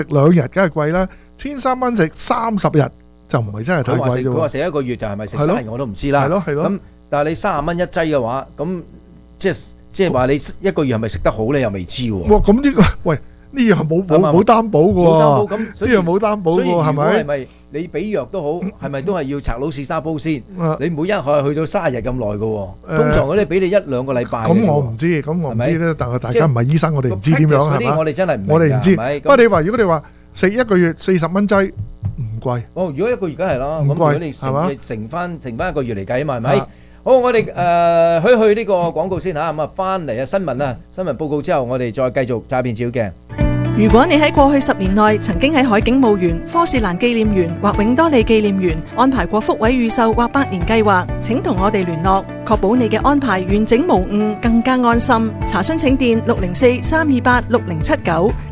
2日梗係貴啦，1300蚊食30日就唔係真係太貴啫喎。 佢話食1個月就係咪食3日我都唔知啦。 係咯。 咁但係你30蚊一劑嘅話，咁即係話你1個月係咪食得好你又未知喎。 哇！咁呢個喂呢樣冇擔保嘅喎。冇擔保咁，呢樣冇擔保喎，係咪？所以係咪你俾藥都好，係咪都係要拆佬試沙煲先？你每一可以去到30日咁耐嘅喎。通常嗰啲俾你1-2個禮拜。咁我唔知咧，但係大家唔係醫生，我哋唔知點樣係嘛？ 我哋真係唔明㗎。 我哋唔知。不過如果你話食1個月40蚊劑唔貴。 哦，如果1個月梗係啦，咁如果你乘翻1個月嚟計啊嘛，係咪？好，我哋去呢個廣告先嚇，咁啊翻嚟新聞報告之後，我哋再繼續詐騙照鏡。 如果你喺過去10年內曾經喺海景墓園、科士蘭紀念園或永多利紀念園安排過福位預售或百年計劃，請同我哋聯絡，確保你嘅安排完整無誤，更加安心。查詢請電604-328-6079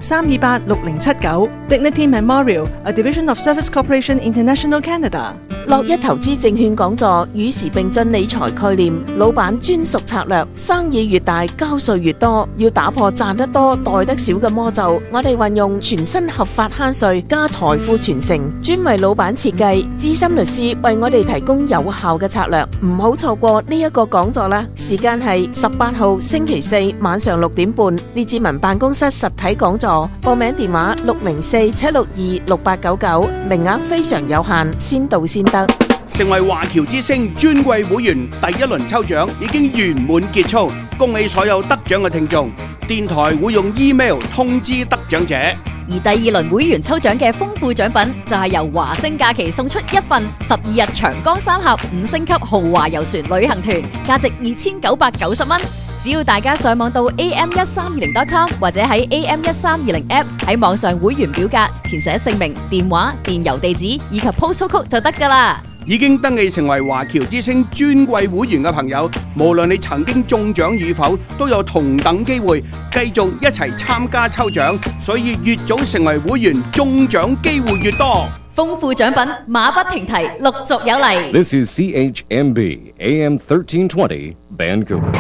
328-6079。Dignity Memorial, a division of Service Corporation International Canada。 樂一投資證券講座與時並進理財概念，老闆專屬策略，生意越大交稅越多，要打破賺得多袋得少嘅魔咒。我哋運用全新合法慳稅加財富傳承，專為老闆設計，資深律師為我哋提供有效嘅策略，唔好錯過呢一個講座啦！時間係18號星期4晚上6點半，列治文辦公室實體講座，報名電話604-762-6899，名額非常有限，先到先得。 成為華僑之星尊貴會員第一輪抽獎已經圓滿結束，恭喜所有得獎嘅聽眾。電台會用 email 通知得獎者。 而第2輪會員抽獎嘅豐富獎品就係由華星假期送出一份12日長江3峽5星級豪華遊船旅行團，價值2990蚊。只要大家上網到 am1320.com 或者喺 am1320 app 喺網上會員表格填寫姓名、電話、電郵地址以及 postal code 就得㗎啦。 已經登記成為華僑之星尊貴會員嘅朋友，無論你曾經中獎與否，都有同等機會繼續一齊參加抽獎，所以越早成為會員，中獎機會越多。 豐富獎品馬不停蹄，陸續有嚟。 This is CHMB AM 1320 Vancouver。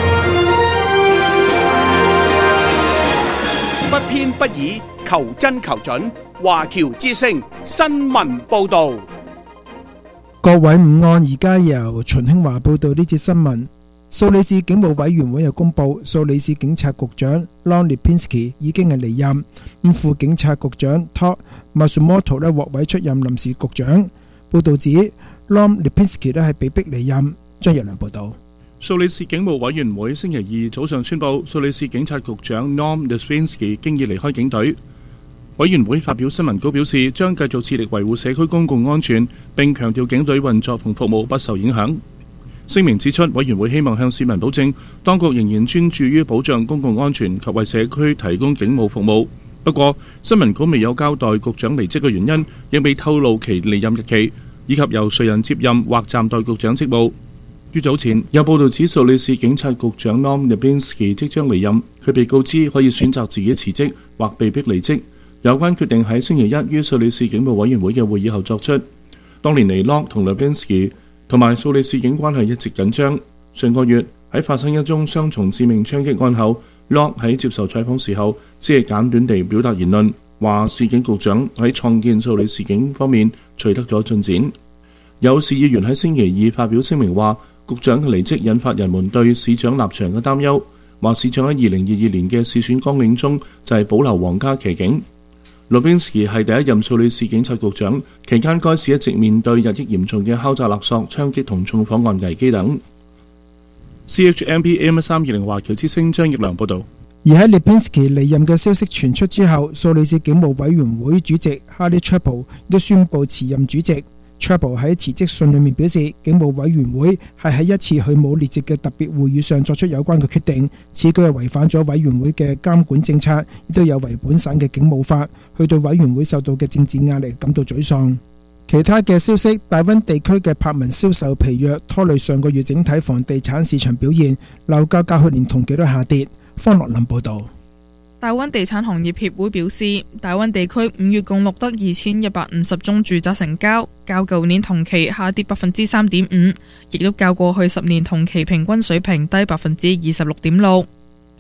不偏不倚，求真求準，華僑之星新聞報導。 各位午安，而家由秦興華報道呢節新聞。蘇里市警務委員會又公布，蘇里市警察局長 Lom Lipinski 已經係離任，副警察局長 Todd Matsumoto 獲委出任臨時局長。報道指 Lom Lipinski 係被逼離任。張日良報道。 蘇里市警務委員會星期2早上宣布，蘇里市警察局長 Lom Lipinski 經已離開警隊。委員會發表新聞稿表示，將繼續致力維護社區公共安全，並強調警隊運作同服務不受影響。聲明指出，委員會希望向市民保證，當局仍然專注於保障公共安全及為社區提供警務服務。不過，新聞稿未有交代局長離職嘅原因，亦未透露其離任日期，以及由誰人接任或暫代局長職務。於早前有報道指，蘇里市警察局長 Lom Lipinski 即將離任，佢被告知可以選擇自己辭職或被逼離職。有關決定喺星期一於蘇里市警務委員會嘅會議後作出。多年嚟，Lom 同 Lipinski 同埋蘇里市警關係一直緊張。上個月喺發生一宗雙重致命槍擊案後，Lom 喺接受採訪時候，只係簡短地表達言論，話市警局長喺創建蘇里市警方面取得咗進展。有市議員喺星期二發表聲明話，局長嘅離職引發人們對市長立場嘅擔憂，話市長喺2022年嘅市選綱領中就係保留皇家騎警。Lipinski 係第一任蘇里市警察局長，期間該市一直面對日益嚴重嘅敲詐勒索、槍擊同縱火案危機等。CHMB AM1320 華僑之聲張奕良報導。 而喺 Lipinski 離任嘅消息傳出之後，蘇里市警務委員會主席 Harley Chappell 都宣布辭任主席。Chappell 喺辭職信裏面表示，警務委員會係喺一次佢冇列席嘅特別會議上作出有關嘅決定，此舉係違反咗委員會嘅監管政策，亦都有違本省嘅警務法，佢對委員會受到嘅政治壓力感到沮喪。其他嘅消息，大溫地區嘅柏文銷售疲弱，拖累上個月整體房地產市場表現，樓價較去年同期都下跌。方樂林報導。 大溫地產行業協會表示，大溫地區5月共錄得2150宗住宅成交，較舊年同期下跌 3.5%， 亦都較過去10年同期平均水平低 26.6%。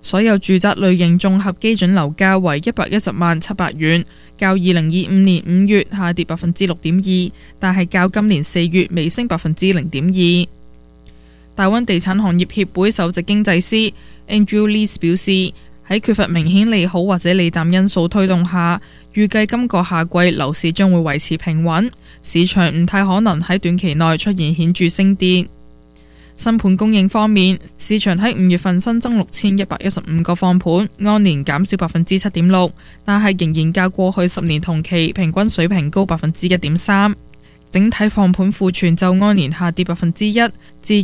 所有住宅類型綜合基準樓價為110萬700元，較2025年5月下跌 6.2%， 但係較今年4月微升 0.2%。大溫地產行業協會首席經濟師 Andrew Lees 表示，喺缺乏明顯利好或者利淡因素推動下，預計今個夏季樓市將會維持平穩，市場唔太可能喺短期內出現顯著升跌。新盤供應方面，市場喺5月份新增6115個放盤，按年減少 7.6%， 但係仍然較過去10年同期平均水平高 1.3%。整體放盤庫存就按年下跌 1%， 至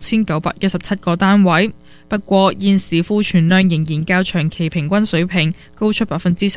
16,917個單位。不過現時庫存量仍然較長期平均水平高出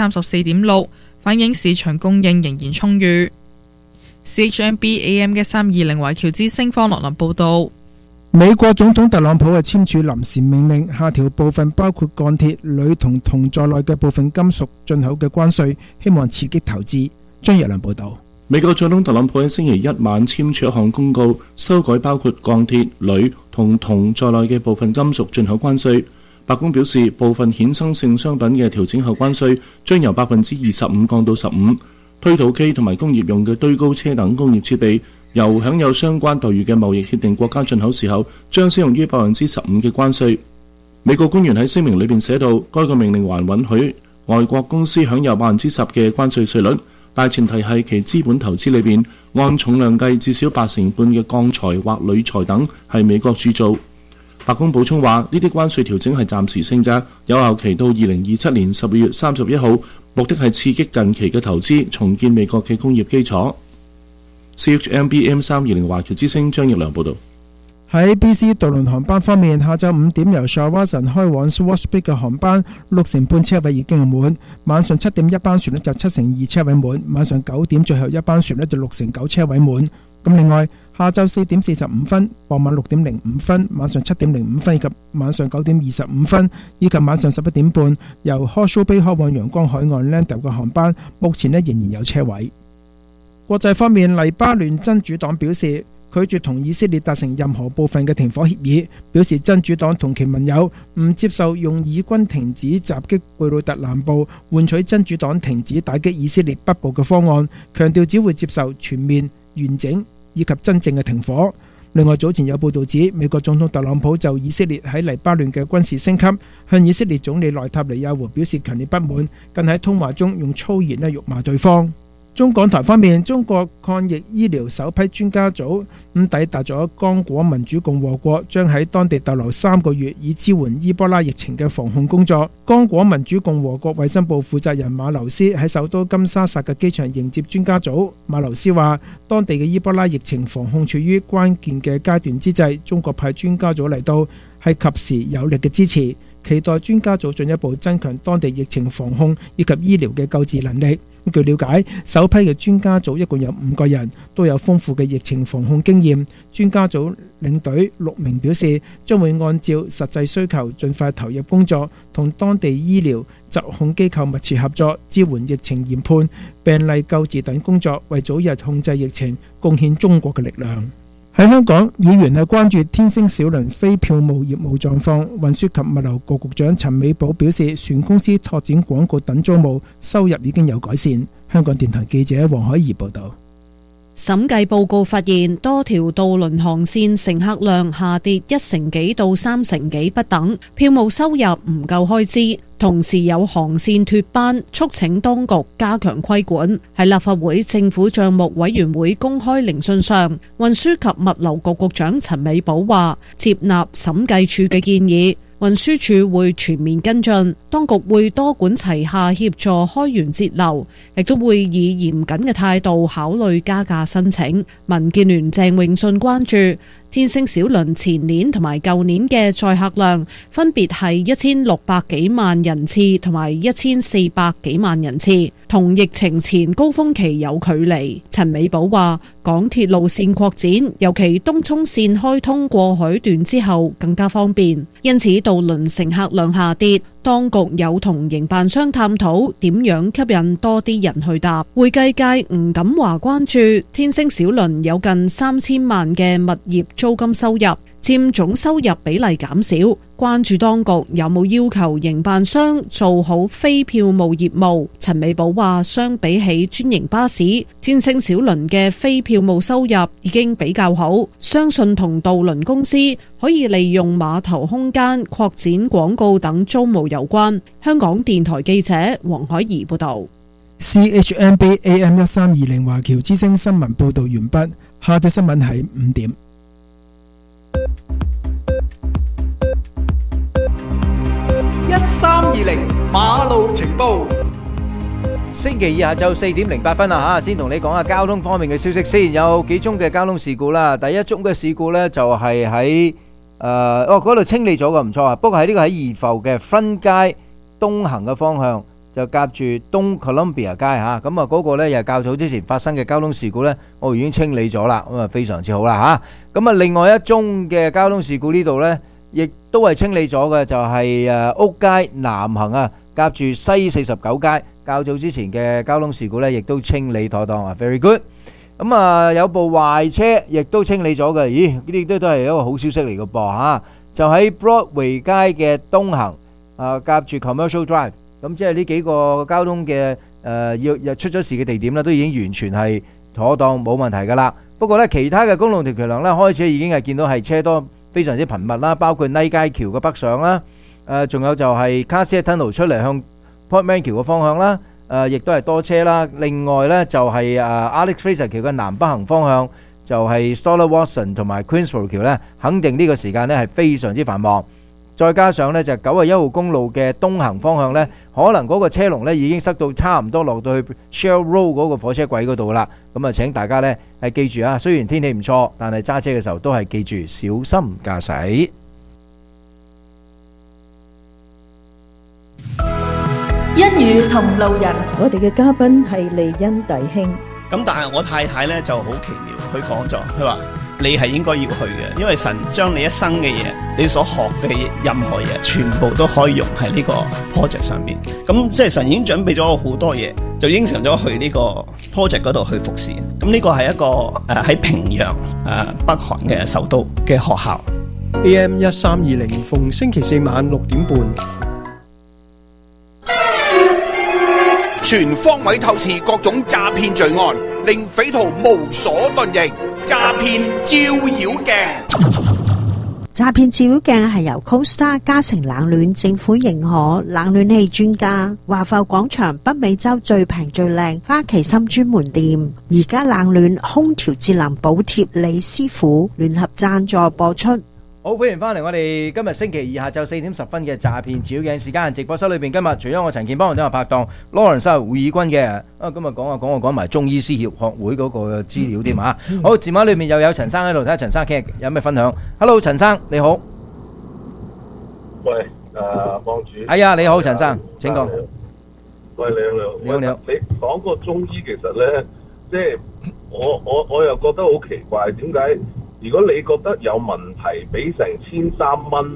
34.6%， 反映市場供應仍然充裕。CHMB AM 嘅320華僑之聲方樂林報道。 美國總統特朗普係簽署臨時命令，下調部分包括鋼鐵、鋁同銅在內嘅部分金屬進口嘅關稅，希望刺激投資。張日良報道。 美國總統特朗普喺星期一晚簽署一項公告，修改包括鋼鐵、鋁同銅在內嘅部分金屬進口關稅。白宮表示，部分衍生性商品嘅調整後關稅將由 25% 降到 15%， 推土機同埋工業用嘅堆高車等工業設備由享有相關待遇嘅貿易協定國家進口時候，將適用於 15% 嘅關稅。美國官員喺聲明裏邊寫到，該個命令還允許外國公司享有 10% 嘅關稅稅率，但前提係其資本投資裏邊按重量計至少85%嘅鋼材或鋁材等係美國鑄造。白宮補充話，呢啲關稅調整係暫時性質，有效期到2027年12月31號，目的係刺激近期嘅投資，重建美國嘅工業基礎。CHMB AM 320華僑之聲張奕良報道。 喺 BC 渡輪航班方面，下晝5點由 Shawinigan 開往 Swartz Bay 嘅航班60成半車位已經滿，晚上7點一班船就7成2車位滿，晚上9點最後一班船就6成9車位滿。咁另外，下晝4點45分、傍晚6點05分、晚上7點05分以及晚上9點25分以及晚上11點半由 Horseshoe Bay 開往陽光海岸 Landale 嘅航班，目前仍然有車位。國際方面，黎巴嫩真主黨表示拒絕同以色列達成任何部分嘅停火協議，表示真主黨同其盟友唔接受用以軍停止襲擊貝魯特南部，換取真主黨停止打擊以色列北部嘅方案，強調只會接受全面、完整以及真正嘅停火。另外，早前有報道指，美國總統特朗普就以色列喺黎巴嫩嘅軍事升級，向以色列總理內塔尼亞胡表示強烈不滿，更喺通話中用粗言辱罵對方。中港台方面，中國抗疫醫療首批專家組抵達咗剛果民主共和國，將喺當地逗留3個月，以支援伊波拉疫情嘅防控工作。剛果民主共和國衛生部負責人馬留斯喺首都金沙薩嘅機場迎接專家組。馬留斯話，當地嘅伊波拉疫情防控處於關鍵嘅階段之際，中國派專家組嚟到係及時有力嘅支持，期待專家組進一步增強當地疫情防控以及醫療嘅救治能力。據了解，首批嘅專家組一共有5個人，都有豐富嘅疫情防控經驗。專家組領隊6名表示，將會按照實際需求盡快投入工作，同當地醫療疾控機構密切合作，支援疫情研判、病例救治等工作，為早日控制疫情貢獻中國嘅力量。喺香港，議員係關注天星小輪非票務業務狀況。運輸及物流局局長陳美寶表示，船公司拓展廣告等租務收入已經有改善。香港電台記者黃海怡報道。 審計報告發現，多條渡輪航線乘客量下跌1成幾到3成幾不等，票務收入唔夠開支。同時有航線脫班，促請當局加強規管。喺立法會政府帳目委員會公開聆訊上，運輸及物流局局長陳美寶話，接納審計署嘅建議，運輸署會全面跟進，當局會多管齊下協助開源節流，亦都會以嚴謹嘅態度考慮加價申請。民建聯鄭泳舜關注天星小輪前年同埋舊年嘅載客量分別係1600幾萬人次同埋1400幾萬人次，同疫情前高峰期有距離。陳美寶話，港鐵路線擴展，尤其東涌線開通過海段之後更加方便，因此渡輪乘客量下跌。當局有同營辦商探討點樣吸引多啲人去搭。會計界吳錦華關注天星小輪有近3000萬嘅物業租金收入，佔總收入比例減少。 關注當局有冇要求營辦商做好非票務業務。陳美寶話，相比起專營巴士，天星小輪嘅非票務收入已經比較好，相信同渡輪公司可以利用碼頭空間擴展廣告等租務有關。香港電台記者黃海怡報道。 CHMB AM 1320華僑之聲新聞報道完畢，下隻新聞係5點。 1320馬路情報，星期二下晝4點08分啦嚇，先同你講下交通方面嘅消息先。有幾宗嘅交通事故啦。第一宗嘅事故呢，就係喺嗰度清理咗嘅，唔錯啊。不過喺呢個喺怡浮嘅分街東行嘅方向，就夾住東 Columbia 街嚇，咁啊嗰個呢又係較早之前發生嘅交通事故呢，我已經清理咗啦，咁啊非常之好啦嚇。咁啊另外一宗嘅交通事故呢度呢，亦都係清理咗嘅，就係屋街南行啊，夾住西49街，較早之前嘅交通事故呢，亦都清理妥當啊 ，very good。咁啊有部壞車亦都清理咗嘅，咦？呢啲都係一個好消息嚟嘅噃嚇，就喺 Broadway 街嘅東行夾住 Commercial Drive。咁即係呢幾個交通嘅要出咗事嘅地點咧，都已經完全係妥當冇問題㗎啦。不過咧，其他嘅公路條橋梁咧，開始已經係見到係車多非常之頻密啦，包括尼街橋嘅北上啦，仲有就係 Cassius Tunnel 出嚟向 Portman 橋嘅方向啦，亦都係多車啦。另外咧就係Alex Fraser 橋嘅南北行方向，就係 Stoller Watson 同埋 Queensborough 橋咧，肯定呢個時間咧係非常之繁忙。再加上咧就91號公路嘅東行方向咧，可能嗰個車龍咧已經塞到差唔多落到去 Shell Road 嗰個火車軌嗰度啦。咁啊，請大家咧係記住啊，雖然天氣唔錯，但係揸車嘅時候都係記住小心駕駛。 一語同路人， 我哋嘅嘉賓係利恩弟兄。 咁但係我太太咧就好奇妙，佢講咗，佢話你係應該要去嘅，因為神將你一生嘅嘢，你所學嘅任何嘢，全部都可以用喺呢個 project 上邊。咁即係神已經準備咗好多嘢，就應承咗去呢個 project 嗰度去服侍。咁呢個係一個喺平壤北韓嘅首都嘅學校。 AM 1320逢星期四晚6點半。 全方位透視各種詐騙罪案，令匪徒無所遁形。詐騙照妖鏡， 詐騙照妖鏡係由 Costa 嘉誠冷暖政府認可冷暖氣專家華埠廣場北美洲最平最靚花旗參專門店，而家冷暖空調節能補貼李師傅聯合贊助播出。 好，歡迎翻嚟我哋今日星期二下晝4點10分嘅詐騙照妖鏡時間直播室裏邊，今日除咗我陳健邦同我拍檔 Lawrence 胡以軍嘅，今日講埋中醫師協學會嗰個資料添啊！好，電話裏面又有陳生喺度，睇下陳生傾有咩分享。Hello， 陳生你好。 喂，幫主。 係啊，你好，陳生，請講。 喂，你好。 你講個中醫其實咧，即係我又覺得好奇怪，點解？如果你覺得有問題，俾成1300蚊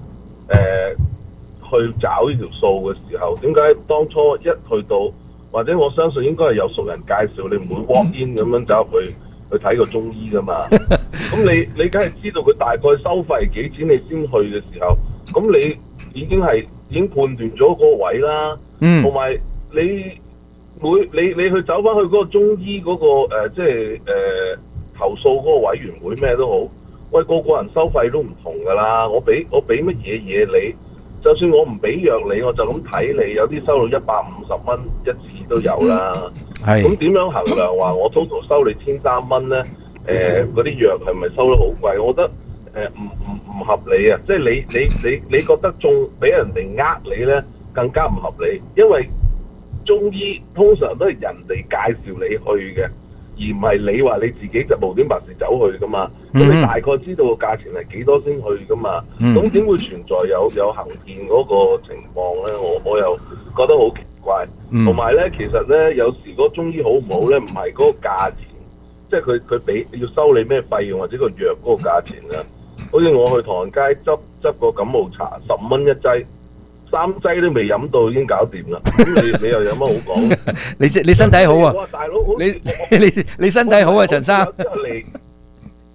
去找呢條數嘅時候，點解當初一去到，或者我相信應該係有熟人介紹，你唔會 walk in 咁樣走入去睇個中醫噶嘛？咁你梗係知道佢大概收費幾錢，你先去嘅時候，咁你已經判斷咗嗰個位啦。同埋你去走翻去嗰個中醫嗰個投訴嗰個委員會咩都好，喂，個人收費都唔同㗎啦。我俾乜嘢你，就算我唔俾藥你，我就咁睇你，有啲收到150蚊一次都有啦。係。咁點樣衡量話我 total 收你1300蚊咧？嗰啲藥係咪收得好貴？我覺得唔合理啊！即係你覺得仲俾人哋你咧，更加唔合理，因為中醫通常都係人哋介紹你去嘅。而唔係你話你自己就無端白事走去噶嘛？咁你大概知道個價錢係幾多先去噶嘛？咁點會存在有行騙嗰個情況咧？我又覺得好奇怪。同埋咧，其實咧有時嗰中醫好唔好咧，唔係嗰個價錢，即係佢俾要收你咩費用或者個藥嗰個價錢啊。好似我去唐人街執個感冒茶，15蚊一劑。3劑都未飲到已經搞掂啦，咁你又有乜好講？ 你身體好啊！ 大佬， 你身體好啊，陳生。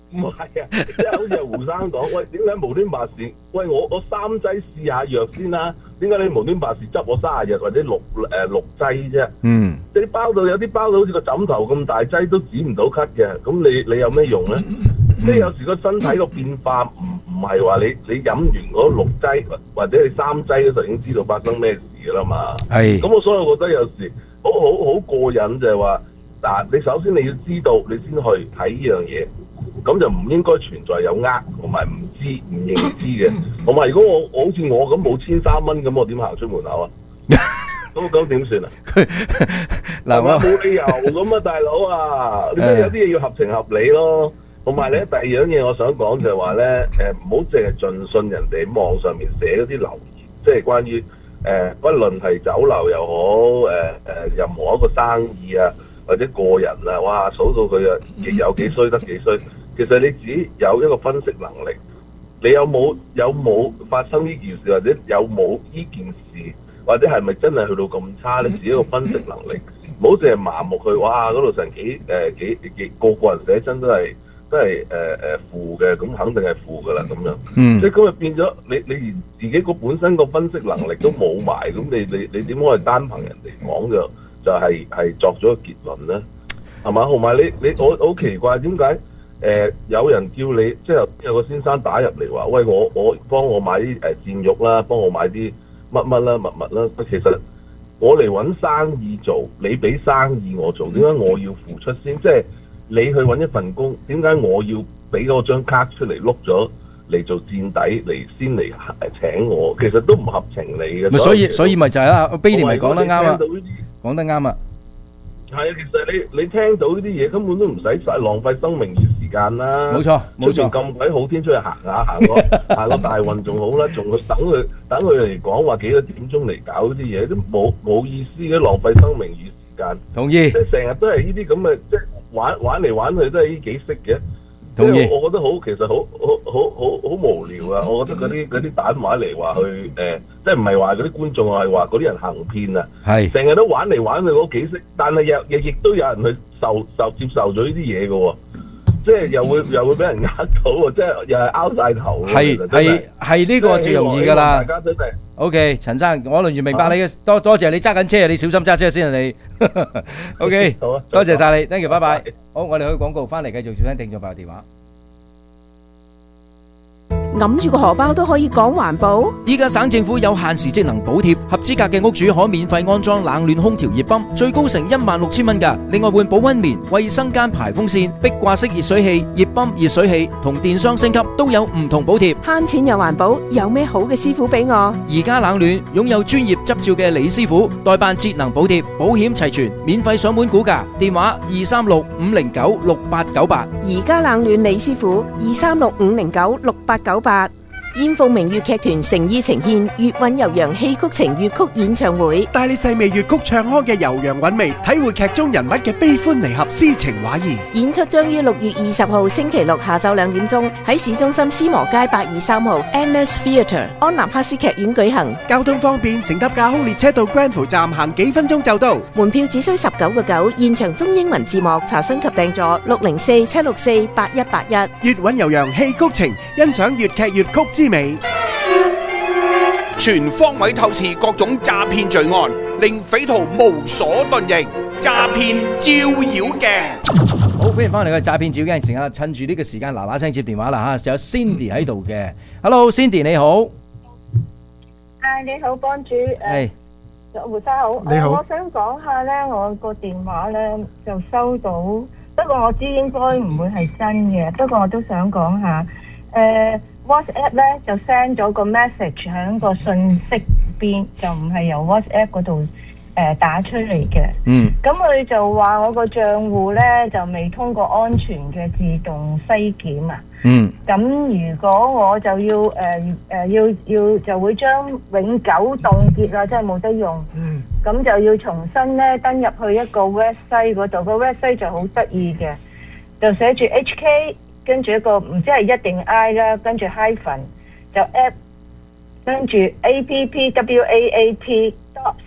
唔係啊，即係好似胡生講，喂，點解無端白事？喂，我3劑試下藥先啦，點解你無端白事執我30日或者6劑啫？ 嗯， 你包到有啲包到好似個枕頭咁大劑都止唔到咳嘅，咁你有咩用咧？即係有時個身體個變化唔係話你飲完嗰6劑或者你3劑嗰時候已經知道發生咩事㗎啦嘛。 係。 咁所以我覺得有時好過癮就係話，嗱，你首先你要知道你先去睇呢樣嘢，咁就唔應該存在有同埋唔知唔認知嘅。同埋如果我好似我咁冇1300蚊咁，我點行出門口啊？咁點算啊？嗱，我冇理由咁啊，大佬啊！你有啲嘢要合情合理咯。同埋咧，第二樣嘢我想講就係話咧，唔好淨係盡信人哋網上面寫嗰啲留言，即係關於不論係酒樓又好，任何一個生意啊，或者個人啊，哇，數到佢啊，亦有幾衰得幾衰。其實你自己有一個分析能力，你有冇發生呢件事，或者有冇呢件事，或者係咪真係去到咁差？你自己一個分析能力，唔好淨係盲目去，哇，嗰度成幾個人寫真都係負嘅，咁肯定係負噶啦咁樣。即係咁啊變咗你連自己個本身個分析能力都冇埋，咁你點可以單憑人哋講就係作咗個結論咧？係嘛？同埋我好奇怪點解有人叫你，即係有個先生打入嚟話，喂，我幫我買啲薦肉啦，幫我買啲乜啦物啦。其實我嚟揾生意做，你俾生意我做，點解我要付出先？即係你去揾一份工，點解我要俾嗰張卡出嚟碌咗嚟做墊底嚟先嚟請我？其實都唔合情理嘅。 所以咪就係啦，Billy咪講得啱啊，講得啱啊。 係啊，其實你聽到呢啲嘢根本都唔使浪費生命與時間啦。 冇錯，冇錯。 咁鬼好天出去行個大運仲好啦，仲去等佢嚟講話幾多點鐘嚟搞啲嘢都冇意思嘅，浪費生命與時間。 同意。 即係成日都係呢啲咁嘅，即係玩嚟玩去都係呢幾式嘅。 同意。 我覺得其實好無聊啊！我覺得嗰啲打電話嚟話去即係唔係話嗰啲觀眾係話嗰啲人行騙啊，係成日都玩嚟玩去嗰幾式，但係亦都有人去接受咗呢啲嘢嘅喎，即係又會俾人呃到喎，即係又係拗晒頭。 係呢個最容易㗎啦。 大家真係 OK， 陳生，我完全明白你嘅，多謝你揸緊車啊！你小心揸車先啊你。OK， 好啊，多謝晒你 ，thank you， 拜拜。好，我哋去廣告，翻嚟繼續接聽聽眾朋友電話。 揞住個荷包都可以講環保？ 依家省政府有限時節能補貼，合資格嘅屋主可免費安裝冷暖空調熱泵，最高成16000蚊㗎。另外換保溫棉、衛生間排風扇、壁掛式熱水器、熱泵、熱水器同電箱升級都有唔同補貼。 慳錢又環保，有咩好嘅師傅俾我？ 而家冷暖擁有專業執照嘅李師傅，代辦節能補貼，保險齊全，免費上門估價，電話236-509-6898。 而家冷暖李師傅236-509-6898。燕鳳明粵劇團誠意呈獻粵韻悠揚戲曲情粵曲演唱會， 帶你細味粵曲唱腔嘅悠揚韻味，體會劇中人物嘅悲歡離合、詩情畫意。 演出將於6月20號星期六下晝2點鐘喺市中心斯摩街823號 Annex Theatre 安納克斯劇院舉行。 交通方便，乘搭架空列車到 Granville 站行幾分鐘就到。 門票只需19.9，現場中英文字幕，查詢及訂座604-764-8181。 粵韻悠揚戲曲情，欣賞粵劇粵曲之美， 全方位透視各種詐騙罪案，令匪徒無所遁形。詐騙照妖鏡， 好，歡迎翻嚟嘅詐騙照妖鏡，成日趁住呢個時間嗱嗱聲接電話啦嚇，有 Cindy 喺度嘅。Hello Cindy 你好， 你好幫主，胡生好， 你好， 我想講下咧，我個電話咧就收到，不過我知應該唔會係真嘅，不過我都想講下，WhatsApp 咧就 send 咗個 message 喺個信息邊，就唔係由 WhatsApp 嗰度打出嚟嘅。咁佢就話我個賬戶咧就未通過安全嘅自動篩檢啊。咁如果我就要就會將永久凍結啦，即係冇得用。咁就要重新咧登入去一個 website 嗰度，個 website 就好得意嘅，就寫住 HK。跟住一個唔知係一定 I 啦，跟住 hyphen 就 app， 跟住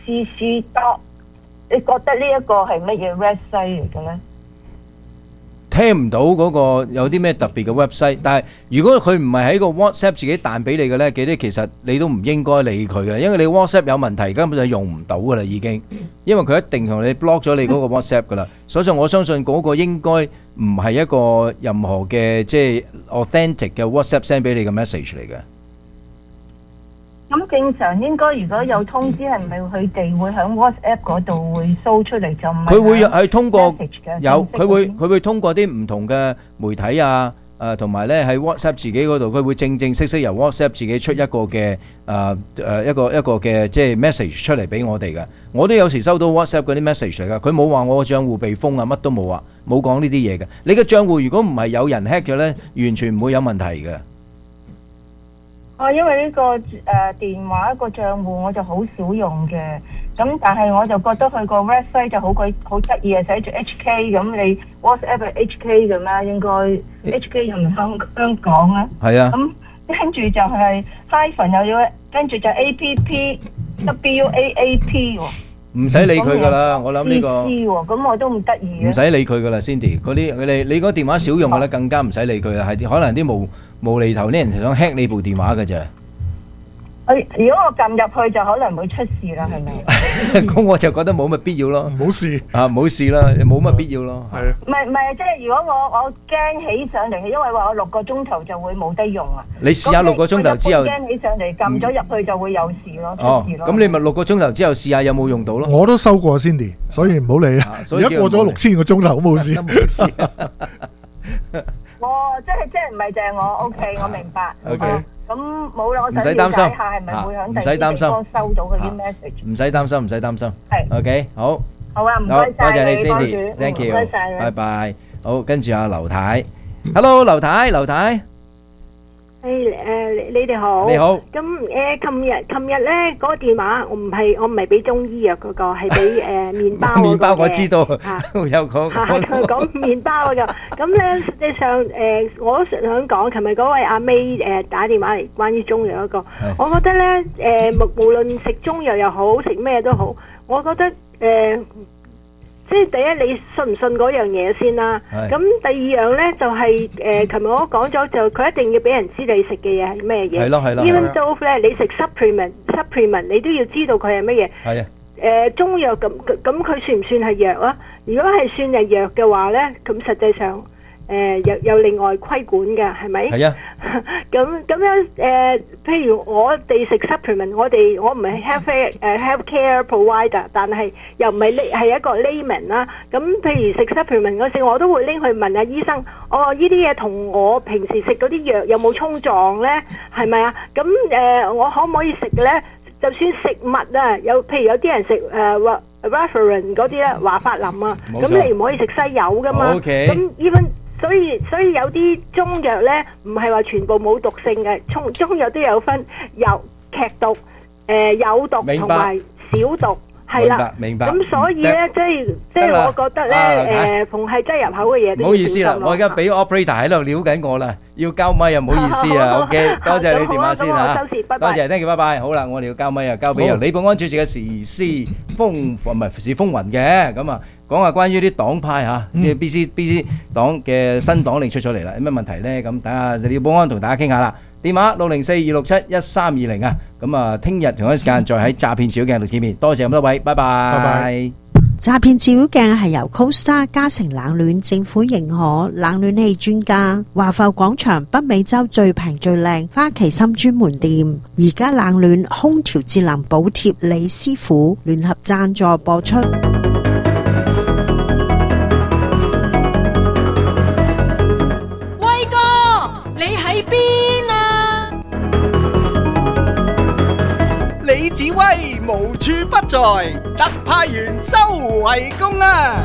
appwaat.cc.， 你覺得呢一個係乜嘢 website 嚟嘅咧？ 聽唔到嗰個有啲咩特別嘅 website。但係如果佢唔係喺個 WhatsApp 自己彈俾你嘅呢，記得其實你都唔應該理佢嘅，因為你 WhatsApp 有問題，根本就用唔到噶啦已經，因為佢一定同你 block 咗你嗰個 WhatsApp 噶啦。所以我相信嗰個應該唔係一個任何嘅即係 authentic 嘅 WhatsApp send 俾你嘅 message 嚟嘅。 咁正常應該如果有通知，係咪佢哋會喺 WhatsApp 嗰度會 show 出嚟，就唔係佢會係通過 message 嘅有， 信息佢會通過啲唔同嘅媒體啊，同埋咧喺 WhatsApp 自己嗰度，佢會正式由 WhatsApp 自己出一個嘅一個嘅即係 message 出嚟俾我哋嘅。我都有時收到 WhatsApp 嗰啲 message 嚟噶，佢冇話我個賬戶被封啊，乜都冇啊，冇講呢啲嘢嘅。你嘅賬戶如果唔係有人 hack 咗咧，完全唔會有問題嘅。 因為呢個電話個賬戶我就好少用嘅，咁但係我就覺得佢個 website 就好得意啊，寫住 HK 咁，你 WhatsApp 係 HK 嘅咩？應該 HK 又唔係香港啊？係啊。咁跟住就係 hyphen 又要，跟住就 APP WAAP 喎。 唔使理佢噶啦，我諗呢個。 咁我都唔得意嘅。唔使理佢噶啦 ，Cindy， 嗰啲你嗰電話少用嘅咧，更加唔使理佢啦，係可能啲無厘頭啲人想 hack 你部電話嘅啫。 如果我撳入去就可能會出事啦，係咪？ 咁我就覺得冇乜必要咯。 唔好試啊，唔好試啦，冇乜必要咯。係啊。 唔係，即係如果我驚起上嚟，因為話我6個鐘頭就會冇得用啊。 你試下6個鐘頭之後。 驚起上嚟，撳咗入去就會有事咯，出事咯。 咁你咪6個鐘頭之後試下有冇用到咯。 我都收過 Cindy，所以唔好理啊。而家過咗6000個鐘頭都冇事。 即係唔係淨係我 OK， 我明白。 OK。 咁冇啦，我想了解下係咪會響第二地方收到嗰啲 message。 唔使擔心，唔使擔心。 係。 OK，好。 好啊，唔該晒。 多謝你 Cindy，Thank you。 唔該晒。 拜拜。好，跟住阿劉太。Hello，劉太。 你哋好。 你好。 咁琴日咧嗰個電話，我唔係俾中醫藥嗰個，係俾麵包嗰個嘅。麵包我知道， 有講。 講麵包嗰個。咁咧實際上我都想講，琴日嗰位阿 May 打電話嚟關於中藥嗰個，我覺得咧無論食中藥又好，食咩都好，我覺得即係第一，你信唔信嗰樣嘢先啦？咁第二樣咧就係琴日我講咗，就佢一定要俾人知你食嘅嘢係咩嘢。係咯。Even though 咧，你食 supplement，你都要知道佢係乜嘢。係啊。中藥咁佢算唔算係藥啊？如果係算係藥嘅話咧，咁實際上有另外規管嘅，係咪？係啊。咁樣譬如我哋食 supplement，我唔係 healthcare provider， 但係又唔係係一個 layman 啦。咁譬如食 supplement 嗰時，我都會拎去問下醫生，呢啲嘢同我平時食嗰啲藥有冇衝撞咧？係咪啊？咁我可唔可以食嘅咧？就算食物啊，譬如有啲人食Warfarin 嗰啲咧，華法林啊，咁你唔可以食西柚噶嘛？咁 even所以有啲中藥咧，唔係話全部冇毒性嘅，中藥都有分劇毒、有毒同埋小毒，係啦。明白。咁所以咧，即係我覺得咧，逢係擠入口嘅嘢，唔好意思啦， 我而家俾 operator 喺度撩緊我啦，要交咪啊，唔好意思啊。OK， 多謝你電話先嚇，多謝 ，thank you，拜拜。好啦，我哋要交咪啊，交俾由李寶安主持嘅時事風雲嘅咁啊。講下關於啲黨派嚇，啲 BC 黨嘅新黨令出咗嚟啦，有咩問題咧？咁等下廖保安同大家傾下啦。電話604-267-1320啊，咁啊，聽日同一時間再喺詐騙照妖鏡度見面。多謝咁多位，拜拜。 詐騙照妖鏡係由 CoStar 嘉誠冷暖政府認可冷暖氣專家華埠廣場北美洲最平最靚花旗參專門店，而家冷暖空調節能補貼李師傅聯合贊助播出。 李子威無處不在，特派員周圍公啊！